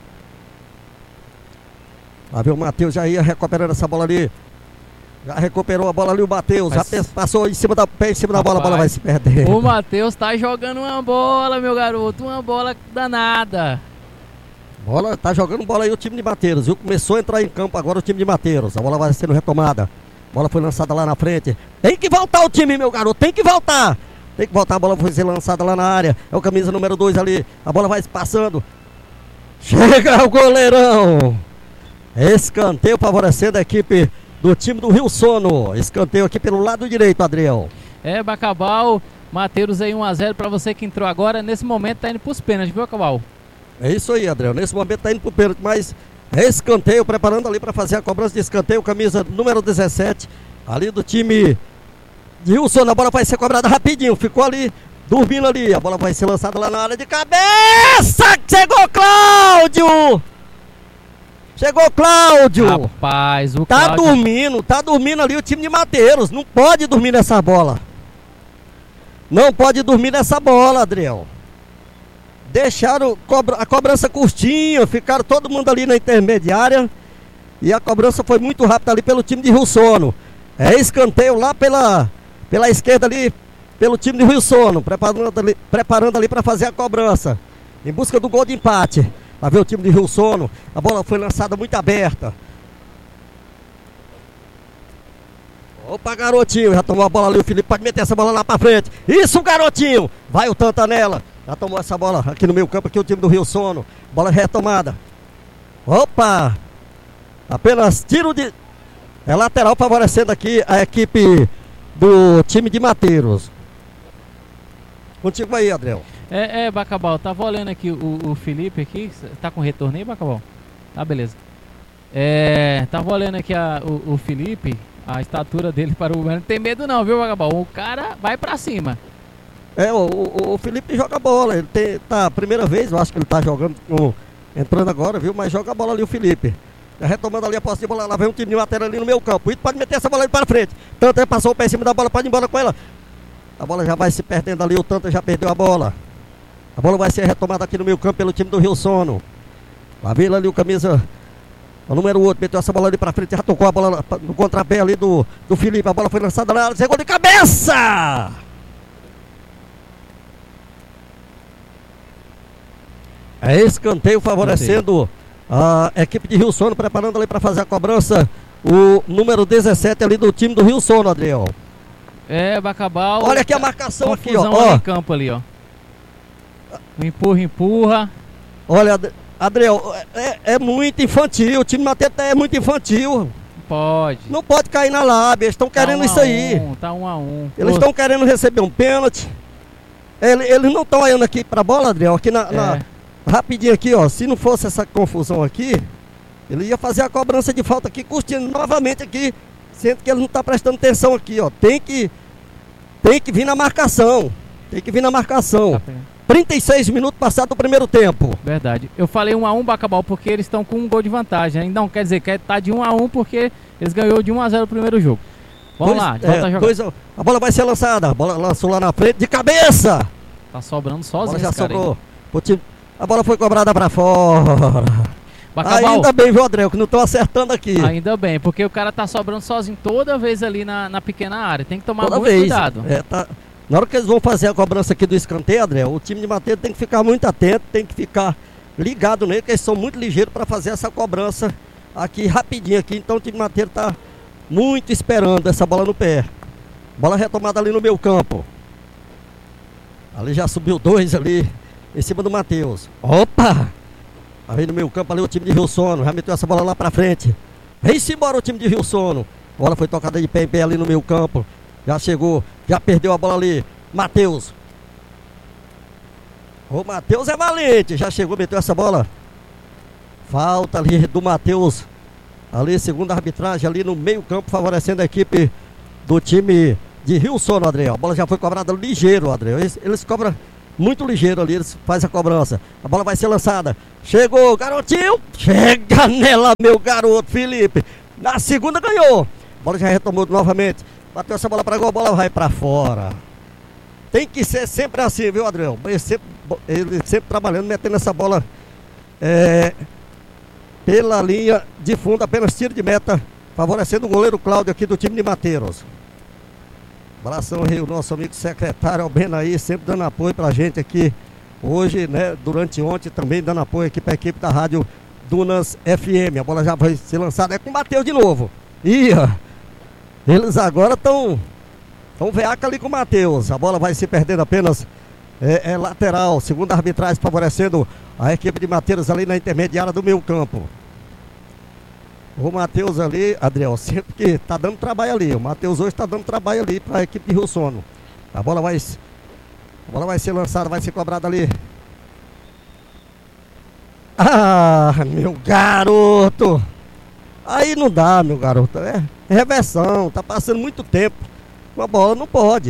Lá vem o Matheus, já ia recuperando essa bola ali. Já recuperou a bola ali o Matheus. Já passou em cima da bola, a bola vai se perder. O Matheus tá jogando uma bola, meu garoto. Uma bola danada. Bola, tá jogando bola aí o time de Mateiros, viu? Começou a entrar em campo agora o time de Mateiros. A bola vai sendo retomada. A bola foi lançada lá na frente. Tem que voltar o time, meu garoto. Tem que voltar. Tem que voltar. A bola foi ser lançada lá na área. É o camisa número 2 ali. A bola vai se passando. Chega o goleirão. Escanteio favorecendo a equipe do time do Rio Sono. Escanteio aqui pelo lado direito, Adriel. É, Bacabal. Mateiros aí 1-0 pra você que entrou agora. Nesse momento tá indo pros pênaltis, viu, Bacabal? É isso aí, Adriel. Nesse momento tá indo pro pênalti, mas é escanteio, preparando ali para fazer a cobrança de escanteio, camisa número 17, ali do time de Rio Sono. A bola vai ser cobrada rapidinho, ficou ali, dormindo ali. A bola vai ser lançada lá na área de cabeça. Chegou Cláudio! Chegou Cláudio! Rapaz, o tá Cláudio... tá dormindo ali o time de Mateiros. Não pode dormir nessa bola. Não pode dormir nessa bola, Adriel. Deixaram a cobrança curtinha, ficaram todo mundo ali na intermediária. E a cobrança foi muito rápida ali pelo time de Rio Sono. É escanteio lá pela esquerda ali, pelo time de Rio Sono, preparando ali para fazer a cobrança, em busca do gol de empate. Lá vem o time de Rio Sono, a bola foi lançada muito aberta. Opa, garotinho, já tomou a bola ali, o Felipe pode meter essa bola lá pra frente. Isso, garotinho, vai o Tantanella. Já tomou essa bola aqui no meio campo, aqui o time do Rio Sono. Bola retomada. Opa! Apenas tiro de... É lateral favorecendo aqui a equipe do time de Mateiros. Contigo aí, Adriel. Bacabal, tava olhando aqui o Felipe aqui. Tá com retorno aí, Bacabal? Tá, beleza. Tava olhando aqui o Felipe, a estatura dele para o... Não tem medo não, viu, Bacabal? O cara vai pra cima. O Felipe joga bola, ele tá, primeira vez, eu acho que ele tá jogando, entrando agora, viu? Mas joga a bola ali o Felipe. Já retomando ali a posse de bola, lá vem um time de Matéria ali no meio campo. E pode meter essa bola ali para frente. Tanta passou o pé em cima da bola, pode ir embora com ela. A bola já vai se perdendo ali, o Tanta já perdeu a bola. A bola vai ser retomada aqui no meio campo pelo time do Rio Sono. Lá vem ali o camisa, o número 8, meteu essa bola ali para frente, já tocou a bola no contrapé ali do Felipe. A bola foi lançada na área, chegou de cabeça! É escanteio favorecendo a equipe de Rio Sono, preparando ali para fazer a cobrança. O número 17 ali do time do Rio Sono, Adriel. Bacabal. Olha aqui a marcação aqui, ó. Em campo ali, ó. Empurra. Olha, Adriel, é muito infantil. O time Matheus é muito infantil. Pode. Não pode cair na lábia. Eles estão querendo isso aí. Tá 1-1. Eles estão querendo receber um pênalti. Eles não estão olhando aqui pra bola, Adriel. Aqui rapidinho aqui, ó. Se não fosse essa confusão aqui, ele ia fazer a cobrança de falta aqui, curtindo novamente aqui, sendo que ele não está prestando atenção aqui, ó. Tem que vir na marcação. Tem que vir na marcação. 36 minutos passados do primeiro tempo. Verdade. Eu falei 1-1, Bacabal, porque eles estão com um gol de vantagem. Né? Não, quer dizer que tá de 1-1 porque eles ganhou de 1-0 o primeiro jogo. Vamos lá, volta a jogar. A bola vai ser lançada. A bola lançou lá na frente, de cabeça. Tá sobrando sozinho. A bola já sobrou. A bola foi cobrada pra fora. Bacabal. Ainda bem, viu, Adriel, que não tô acertando aqui. Ainda bem, porque o cara tá sobrando sozinho toda vez ali na pequena área. Tem que tomar muito cuidado. Na hora que eles vão fazer a cobrança aqui do escanteio, Adriel, o time de Mateiro tem que ficar muito atento, tem que ficar ligado nele, que eles são muito ligeiros para fazer essa cobrança aqui rapidinho aqui. Então o time de Mateiro tá muito esperando essa bola no pé. Bola retomada ali no meio campo. Ali já subiu 2 ali em cima do Matheus. Opa! Aí no meio campo ali o time de Rio Sono. Já meteu essa bola lá pra frente. Vem-se embora o time de Rio Sono. A bola foi tocada de pé em pé ali no meio campo. Já chegou, já perdeu a bola ali. Matheus. O Matheus é valente. Já chegou, meteu essa bola. Falta ali do Matheus. Ali, segunda arbitragem ali no meio campo, favorecendo a equipe do time de Rio Sono, Adriel. A bola já foi cobrada ligeiro, Adriel. Eles cobram muito ligeiro ali, eles fazem a cobrança. A bola vai ser lançada. Chegou, garotinho. Chega nela, meu garoto, Felipe. Na segunda ganhou. A bola já retomou novamente. Bateu essa bola para gol, a bola vai para fora. Tem que ser sempre assim, viu, Adriel? Ele sempre trabalhando, metendo essa bola pela linha de fundo, apenas tiro de meta, favorecendo o goleiro Cláudio aqui do time de Mateiros. Abração aí, o nosso amigo secretário Albena aí, sempre dando apoio pra gente aqui. Hoje, né, durante ontem também dando apoio aqui pra equipe da Rádio Dunas FM. A bola já vai ser lançada, é com o Matheus de novo. Eles agora estão veaca ali com o Matheus. A bola vai se perdendo apenas lateral, segundo a arbitragem, favorecendo a equipe de Mateiros ali na intermediária do meio campo. O Matheus ali, Adriel, sempre que tá dando trabalho ali. O Matheus hoje tá dando trabalho ali para a equipe de Rio Sono. A bola vai ser lançada, vai ser cobrada ali. Ah, meu garoto! Aí não dá, meu garoto. É reversão, tá passando muito tempo. Com a bola não pode.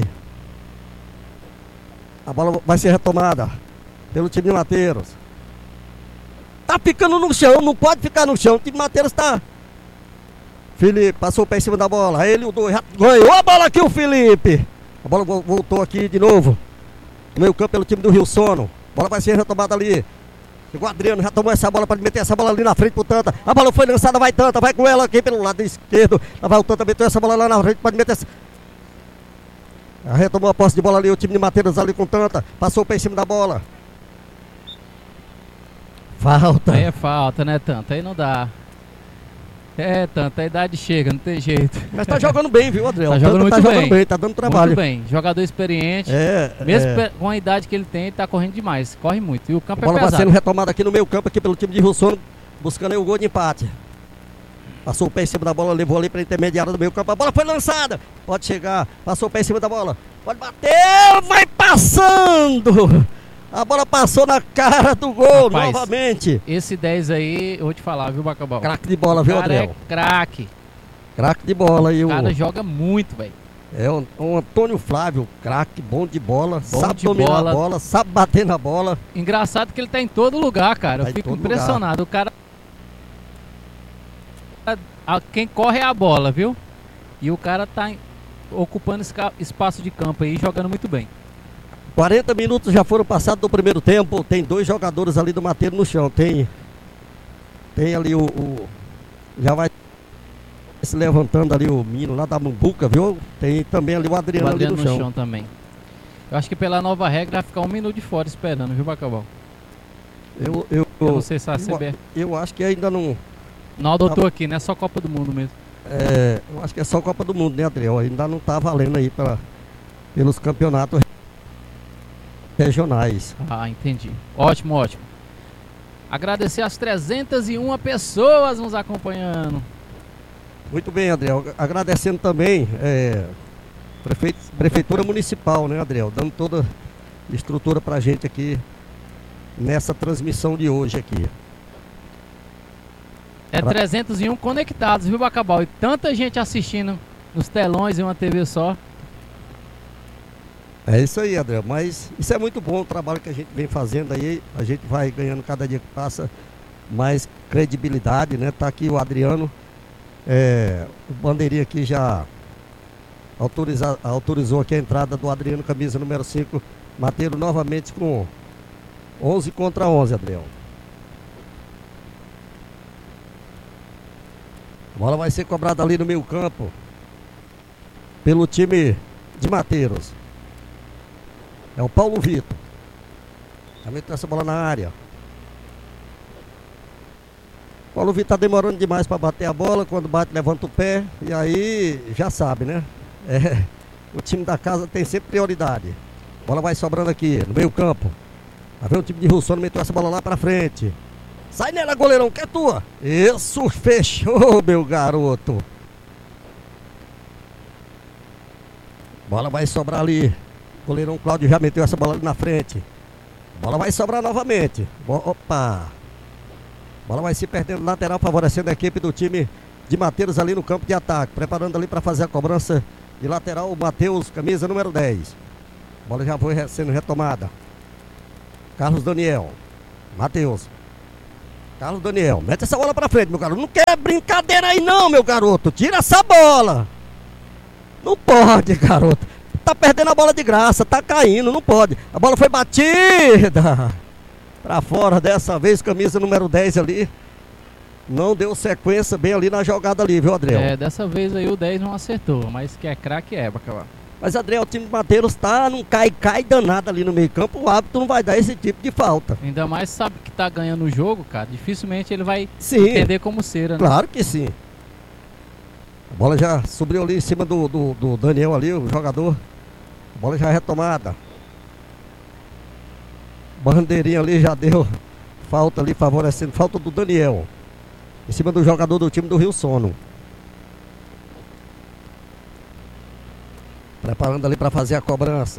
A bola vai ser retomada pelo time de Mateiros. Tá ficando no chão, não pode ficar no chão. O time de Mateiros tá. Felipe passou o pé em cima da bola. Aí ele, o dois, ganhou a bola aqui, o Felipe. A bola voltou aqui de novo. No meio campo pelo time do Rio Sono. A bola vai ser retomada ali. Chegou o Adriano, já tomou essa bola para meter essa bola ali na frente pro Tanta. A bola foi lançada, vai Tanta, vai com ela aqui pelo lado esquerdo. Lá vai o Tanta, meteu essa bola lá na frente, pode meter essa. Retomou a posse de bola ali, o time de Mateiros ali com Tanta. Passou o pé em cima da bola. Falta. Aí é falta, né, Tanta? Aí não dá. Tanta, a idade chega, não tem jeito. Mas tá jogando bem, viu, Adriel? Tá jogando muito bem. Tá dando trabalho. Muito bem, jogador experiente. Mesmo com a idade que ele tem, ele tá correndo demais. Corre muito. E o campo a bola é pesado. vai sendo retomada aqui no meio campo, aqui pelo time de Rio Sono, buscando aí o gol de empate. Passou o pé em cima da bola, levou ali para a intermediária do meio campo. A bola foi lançada. Pode chegar. Passou o pé em cima da bola. Pode bater. Vai passando. A bola passou na cara do gol. Rapaz, novamente. Esse 10 aí, eu vou te falar, viu, Bacabal? Craque de bola, viu, Adriel? Craque. Craque de bola. O cara joga muito, velho. É um Antônio Flávio, craque, bom de bola, sabe dominar a bola, sabe bater na bola. Engraçado que ele tá em todo lugar, cara. Eu fico impressionado. O cara... Quem corre é a bola, viu? E o cara tá ocupando espaço de campo aí, jogando muito bem. 40 minutos já foram passados do primeiro tempo. Tem dois jogadores ali do Mateiro no chão. Tem ali já vai se levantando ali o menino lá da Mumbuca, viu? Tem também ali o Adriano ali no chão também. Eu acho que pela nova regra vai ficar 1 minuto de fora esperando, viu, Bacabal? Eu não sei se a CBF... Eu acho que ainda não... Não adotou aqui, né? Só Copa do Mundo mesmo. Eu acho que é só Copa do Mundo, né, Adriel? Ainda não tá valendo aí pelos campeonatos regionais. Ah, entendi. Ótimo, ótimo. Agradecer as 301 pessoas nos acompanhando. Muito bem, Adriel. Agradecendo também Prefeitura Municipal, né, Adriel? Dando toda a estrutura pra gente aqui nessa transmissão de hoje aqui. 301 conectados, viu, Bacabal? E tanta gente assistindo nos telões em uma TV só. É isso aí, Adriel, mas isso é muito bom o trabalho que a gente vem fazendo aí, a gente vai ganhando cada dia que passa mais credibilidade, né? Tá aqui o Adriano, o bandeirinha aqui já autorizou aqui a entrada do Adriano, camisa número 5, Mateiro novamente com 11 contra 11, Adriel. A bola vai ser cobrada ali no meio campo pelo time de Mateiros. É o Paulo Vitor. Já meteu essa bola na área. O Paulo Vitor tá demorando demais para bater a bola. Quando bate, levanta o pé. E aí, já sabe, né? O time da casa tem sempre prioridade. A bola vai sobrando aqui, no meio campo. Tá vendo o time de Rio Sono meteu essa bola lá pra frente. Sai nela, goleirão, que é tua. Isso, fechou, meu garoto. Bola vai sobrar ali. O goleirão Cláudio já meteu essa bola ali na frente. Bola vai sobrar novamente. Opa. Bola vai se perdendo lateral, favorecendo a equipe do time de Mateiros ali no campo de ataque. Preparando ali para fazer a cobrança De lateral, o Matheus, camisa número 10. A bola já foi sendo retomada. Carlos Daniel. Matheus. Carlos Daniel. Mete essa bola pra frente, meu garoto. Não quer brincadeira aí não, meu garoto. Tira essa bola. Não pode, garoto. Tá perdendo a bola de graça. Tá caindo, não pode. A bola foi batida pra fora dessa vez, camisa número 10 ali. Não deu sequência bem ali na jogada ali, viu, Adriel? É, dessa vez aí o 10 não acertou, mas que é craque é, Bacabal. Mas, Adriel, o time de Mateiros tá, não cai danado ali no meio campo. O árbitro não vai dar esse tipo de falta. Ainda mais sabe que tá ganhando o jogo, cara. Dificilmente ele vai Sim, entender como cera, né? claro que sim. A bola já subiu ali em cima do Daniel ali, o jogador. A bola já é retomada. Bandeirinha ali já deu falta ali, favorecendo. Falta do Daniel. Em cima do jogador do time do Rio Sono. Preparando ali para fazer a cobrança.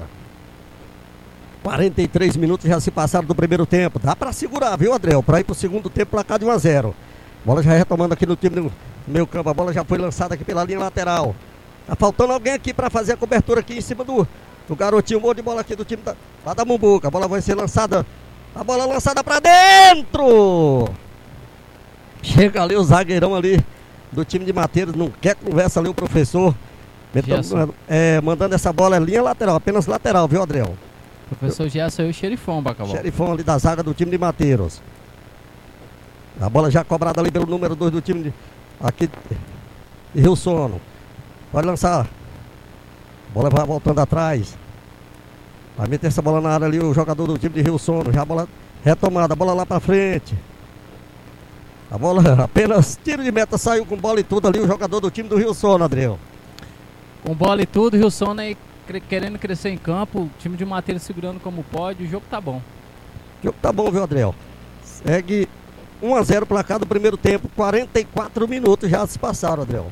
43 minutos já se passaram do primeiro tempo. Dá para segurar, viu, Adriel? Para ir pro segundo tempo, placar de 1-0. Bola já retomando aqui no time do meio campo. A bola já foi lançada aqui pela linha lateral. Tá faltando alguém aqui para fazer a cobertura aqui em cima do garotinho. Gol de bola aqui do time lá da Mumbuca. A bola vai ser lançada. A bola lançada para dentro. Chega ali o zagueirão ali do time de Mateiros. Não quer conversa ali o professor. Mandando essa bola linha lateral, apenas lateral, viu, Adriel? Professor Gerson e o xerifão, Bacabal. Xerifão ali da zaga do time de Mateiros. A bola já cobrada ali pelo número 2 do time aqui de Rio Sono. Pode lançar. A bola vai voltando atrás. Vai meter essa bola na área ali o jogador do time de Rio Sono. Já a bola retomada, a bola lá pra frente. A bola apenas tiro de meta, saiu com bola e tudo ali o jogador do time do Rio Sono, Adriel. Com bola e tudo, o Rio Sono aí querendo crescer em campo, o time de Mateiros segurando como pode, o jogo tá bom. O jogo tá bom, viu, Adriel? Segue 1-0 placar do primeiro tempo, 44 minutos já se passaram, Adriel.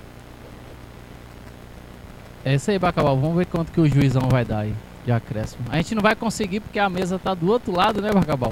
É isso aí, Bacabal, vamos ver quanto que o juizão vai dar aí de acréscimo. A gente não vai conseguir porque a mesa tá do outro lado, né, Bacabal?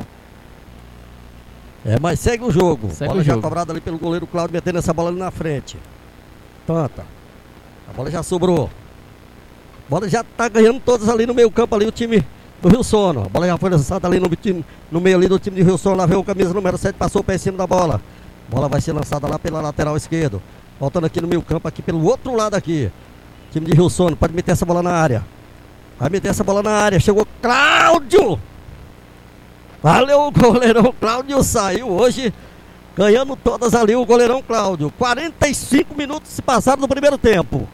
Mas segue o jogo. Segue bola o já jogo. cobrada ali pelo goleiro Cláudio, metendo essa bola ali na frente. Tanta. A bola já sobrou. A bola já tá ganhando todas ali no meio campo ali o time do Rio Sono. A bola já foi lançada ali no meio ali do time do Rio Sono. Lá veio o camisa número 7, passou o pé em cima da bola. A bola vai ser lançada lá pela lateral esquerda. Voltando aqui no meio campo, aqui pelo outro lado aqui. Time de Rio Sono, pode meter essa bola na área. Vai meter essa bola na área. Chegou Cláudio. Valeu, o goleirão Cláudio saiu hoje ganhando todas ali o goleirão Cláudio. 45 minutos se passaram do primeiro tempo.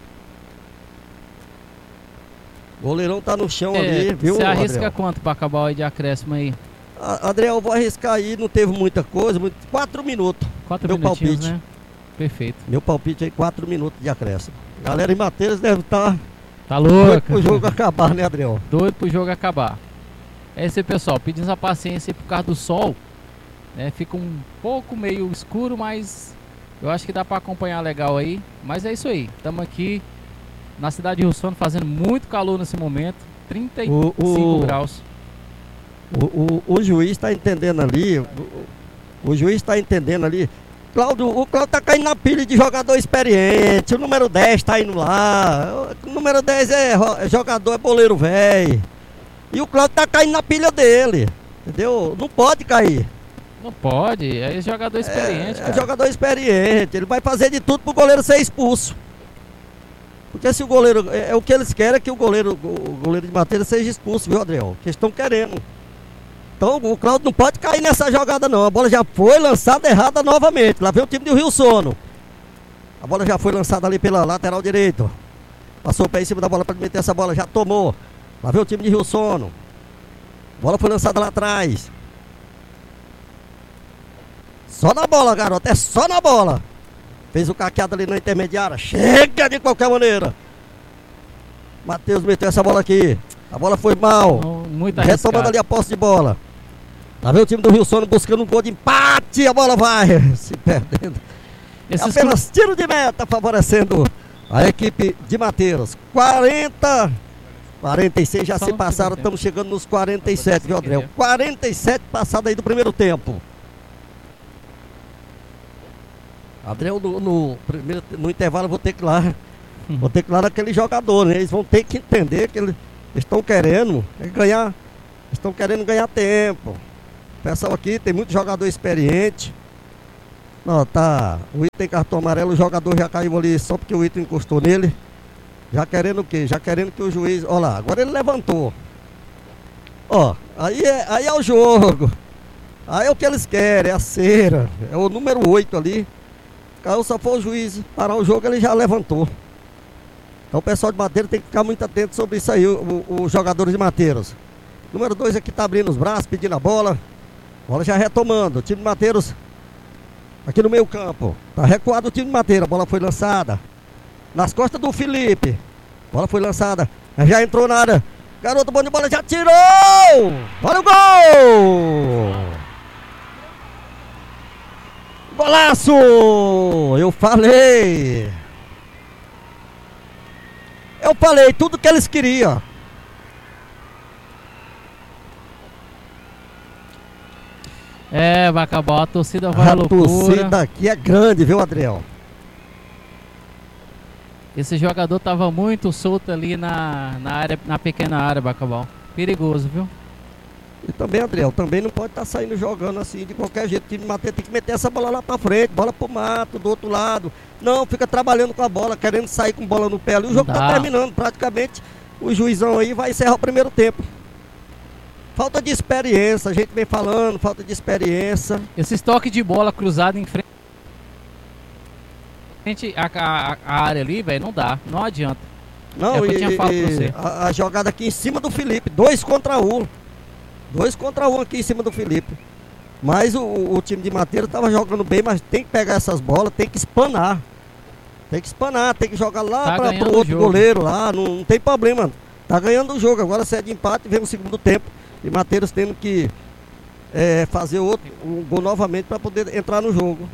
O goleirão tá no chão ali, viu, Você arrisca Adriel? quanto pra acabar aí de acréscimo aí? Adriel, eu vou arriscar aí, não teve muita coisa, 4 minutos. 4 Meu minutinhos, palpite. né? Perfeito. Meu palpite aí, 4 minutos de acréscimo. Galera em Mateiros deve estar Tá doido louco. pro jogo acabar, né, Adriel? Doido pro jogo acabar. É isso aí, pessoal. Pedimos a paciência aí por causa do sol. Né? Fica um pouco meio escuro, mas eu acho que dá pra acompanhar legal aí. Mas é isso aí. Estamos aqui na cidade de Rio Sono fazendo muito calor nesse momento. 35 graus. O juiz está entendendo ali. O juiz está entendendo ali. O Cláudio tá caindo na pilha de jogador experiente. O número 10 tá indo lá. O número 10 é jogador, é boleiro velho. E o Cláudio tá caindo na pilha dele. Entendeu? Não pode cair. Não pode, é jogador experiente, É cara. jogador experiente. Ele vai fazer de tudo pro goleiro ser expulso. Porque se o goleiro. O que eles querem é que o goleiro de Mateiros seja expulso, viu, Adriel? Que eles estão querendo. Então o Cláudio não pode cair nessa jogada não. A bola já foi lançada errada novamente. Lá vem o time do Rio Sono. A bola já foi lançada ali pela lateral direito. Passou o pé em cima da bola para meter essa bola. Já tomou. Lá vem o time de Rio Sono. A bola foi lançada lá atrás. Só na bola, garoto. É só na bola. Fez o caqueado ali na intermediária. Chega de qualquer maneira. Matheus meteu essa bola aqui. A bola foi mal. Muito Retomando arriscado. ali a posse de bola. Lá vem o time do Rio Sono buscando um gol de empate. A bola vai se perdendo. Esses Apenas tiro de meta favorecendo a equipe de Mateiros. 46 já Só se no passaram. segundo tempo. Estamos chegando nos 47, viu, Adriel? 47 passado aí do primeiro tempo. Adriel, no intervalo eu vou ter que ir lá Vou ter que ir lá naquele jogador, né? Eles vão ter que entender que eles estão querendo ganhar. Estão querendo ganhar tempo. O pessoal aqui tem muito jogador experiente. Não, tá. O Ito tem cartão amarelo, o jogador já caiu ali só porque o Ito encostou nele. Já querendo o quê? Já querendo que o juiz. Olha lá, agora ele levantou. Ó, aí é o jogo. Aí é o que eles querem, é a cera. É o número 8 ali. Caiu, só foi o juiz parar o jogo, ele já levantou. Então o pessoal de Mateiros tem que ficar muito atento sobre isso aí, os jogadores de Mateiros. Número 2 aqui tá abrindo os braços, pedindo a bola. Bola já retomando. O time de Mateiros aqui no meio campo. Tá recuado o time de Mateiros. A bola foi lançada nas costas do Felipe. Bola foi lançada. Já entrou na área. Garoto bom de bola, já tirou! Olha o gol! Golaço! Eu falei! Tudo que eles queriam. É, vai acabar, a torcida vai à loucura. A torcida aqui é grande, viu, Adriel? Esse jogador tava muito solto ali na área, na pequena área, Bacabal. Perigoso, viu? E também, Adriel, também não pode estar saindo jogando assim de qualquer jeito. O time de Mateiros tem que meter essa bola lá pra frente, bola pro mato, do outro lado. Não, fica trabalhando com a bola, querendo sair com bola no pé ali. O jogo tá terminando, praticamente. O juizão aí vai encerrar o primeiro tempo. Falta de experiência, a gente vem falando, falta de experiência. Esse toque de bola cruzado em frente a área ali, velho, não dá, não adianta. Não, é o que eu tinha falado pra você. A jogada aqui em cima do Felipe, 2 contra 1. 2 contra 1 aqui em cima do Felipe. Mas o time de Mateiros estava jogando bem, mas tem que pegar essas bolas, tem que espanar. Tem que espanar, tem que jogar lá para o outro goleiro lá, não tem problema. Tá ganhando o jogo, agora se é de empate, vem o segundo tempo. E Mateiros tendo que fazer um gol novamente para poder entrar no jogo.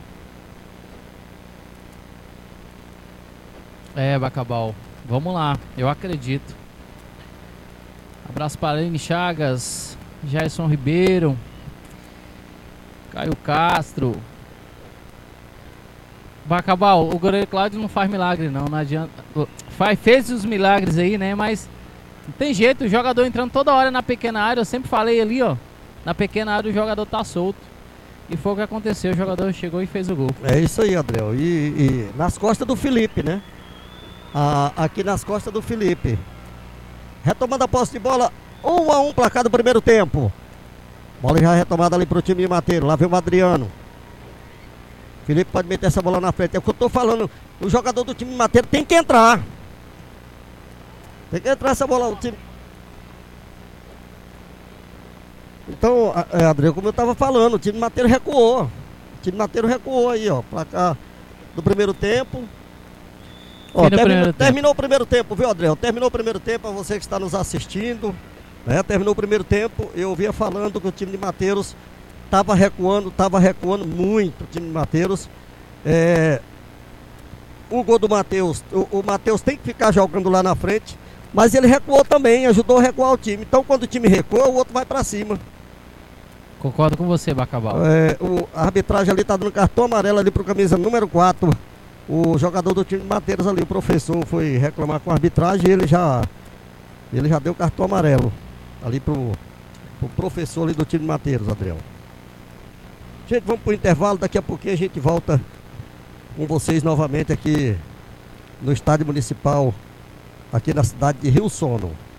É, Bacabal, vamos lá, eu acredito. Abraço para Aline Chagas, Jairson Ribeiro, Caio Castro. Bacabal, o goleiro Cláudio não faz milagre não adianta. Fez os milagres aí, né, mas não tem jeito, o jogador entrando toda hora na pequena área, eu sempre falei ali, ó. Na pequena área o jogador tá solto. E foi o que aconteceu, o jogador chegou e fez o gol. É isso aí, Adriel. E nas costas do Felipe, né? Aqui nas costas do Felipe. Retomando a posse de bola, 1-1 placar do primeiro tempo. Bola já retomada ali pro time de Mateiros. Lá vem o Adriano. Felipe pode meter essa bola na frente. É o que eu tô falando. O jogador do time de Mateiros tem que entrar. Tem que entrar essa bola. O time... Então, Adriano, como eu tava falando, o time de Mateiros recuou. O time de Mateiros recuou aí, ó. Placar do primeiro tempo. Ó, terminou o primeiro tempo, viu, Adriel? Terminou o primeiro tempo, a você que está nos assistindo, né? Terminou o primeiro tempo, eu vinha falando que o time de Mateiros estava recuando muito, o time de Mateiros. O gol do Matheus, o Matheus tem que ficar jogando lá na frente, mas ele recuou também, ajudou a recuar o time. Então quando o time recua, o outro vai para cima. Concordo com você, Bacabal. A arbitragem ali está dando cartão amarelo ali pro camisa número 4. O jogador do time de Mateiros ali, o professor, foi reclamar com a arbitragem e ele já deu cartão amarelo ali pro professor ali do time de Mateiros, Adriel. Gente, vamos pro intervalo, daqui a pouquinho a gente volta com vocês novamente aqui no estádio municipal, aqui na cidade de Rio Sono.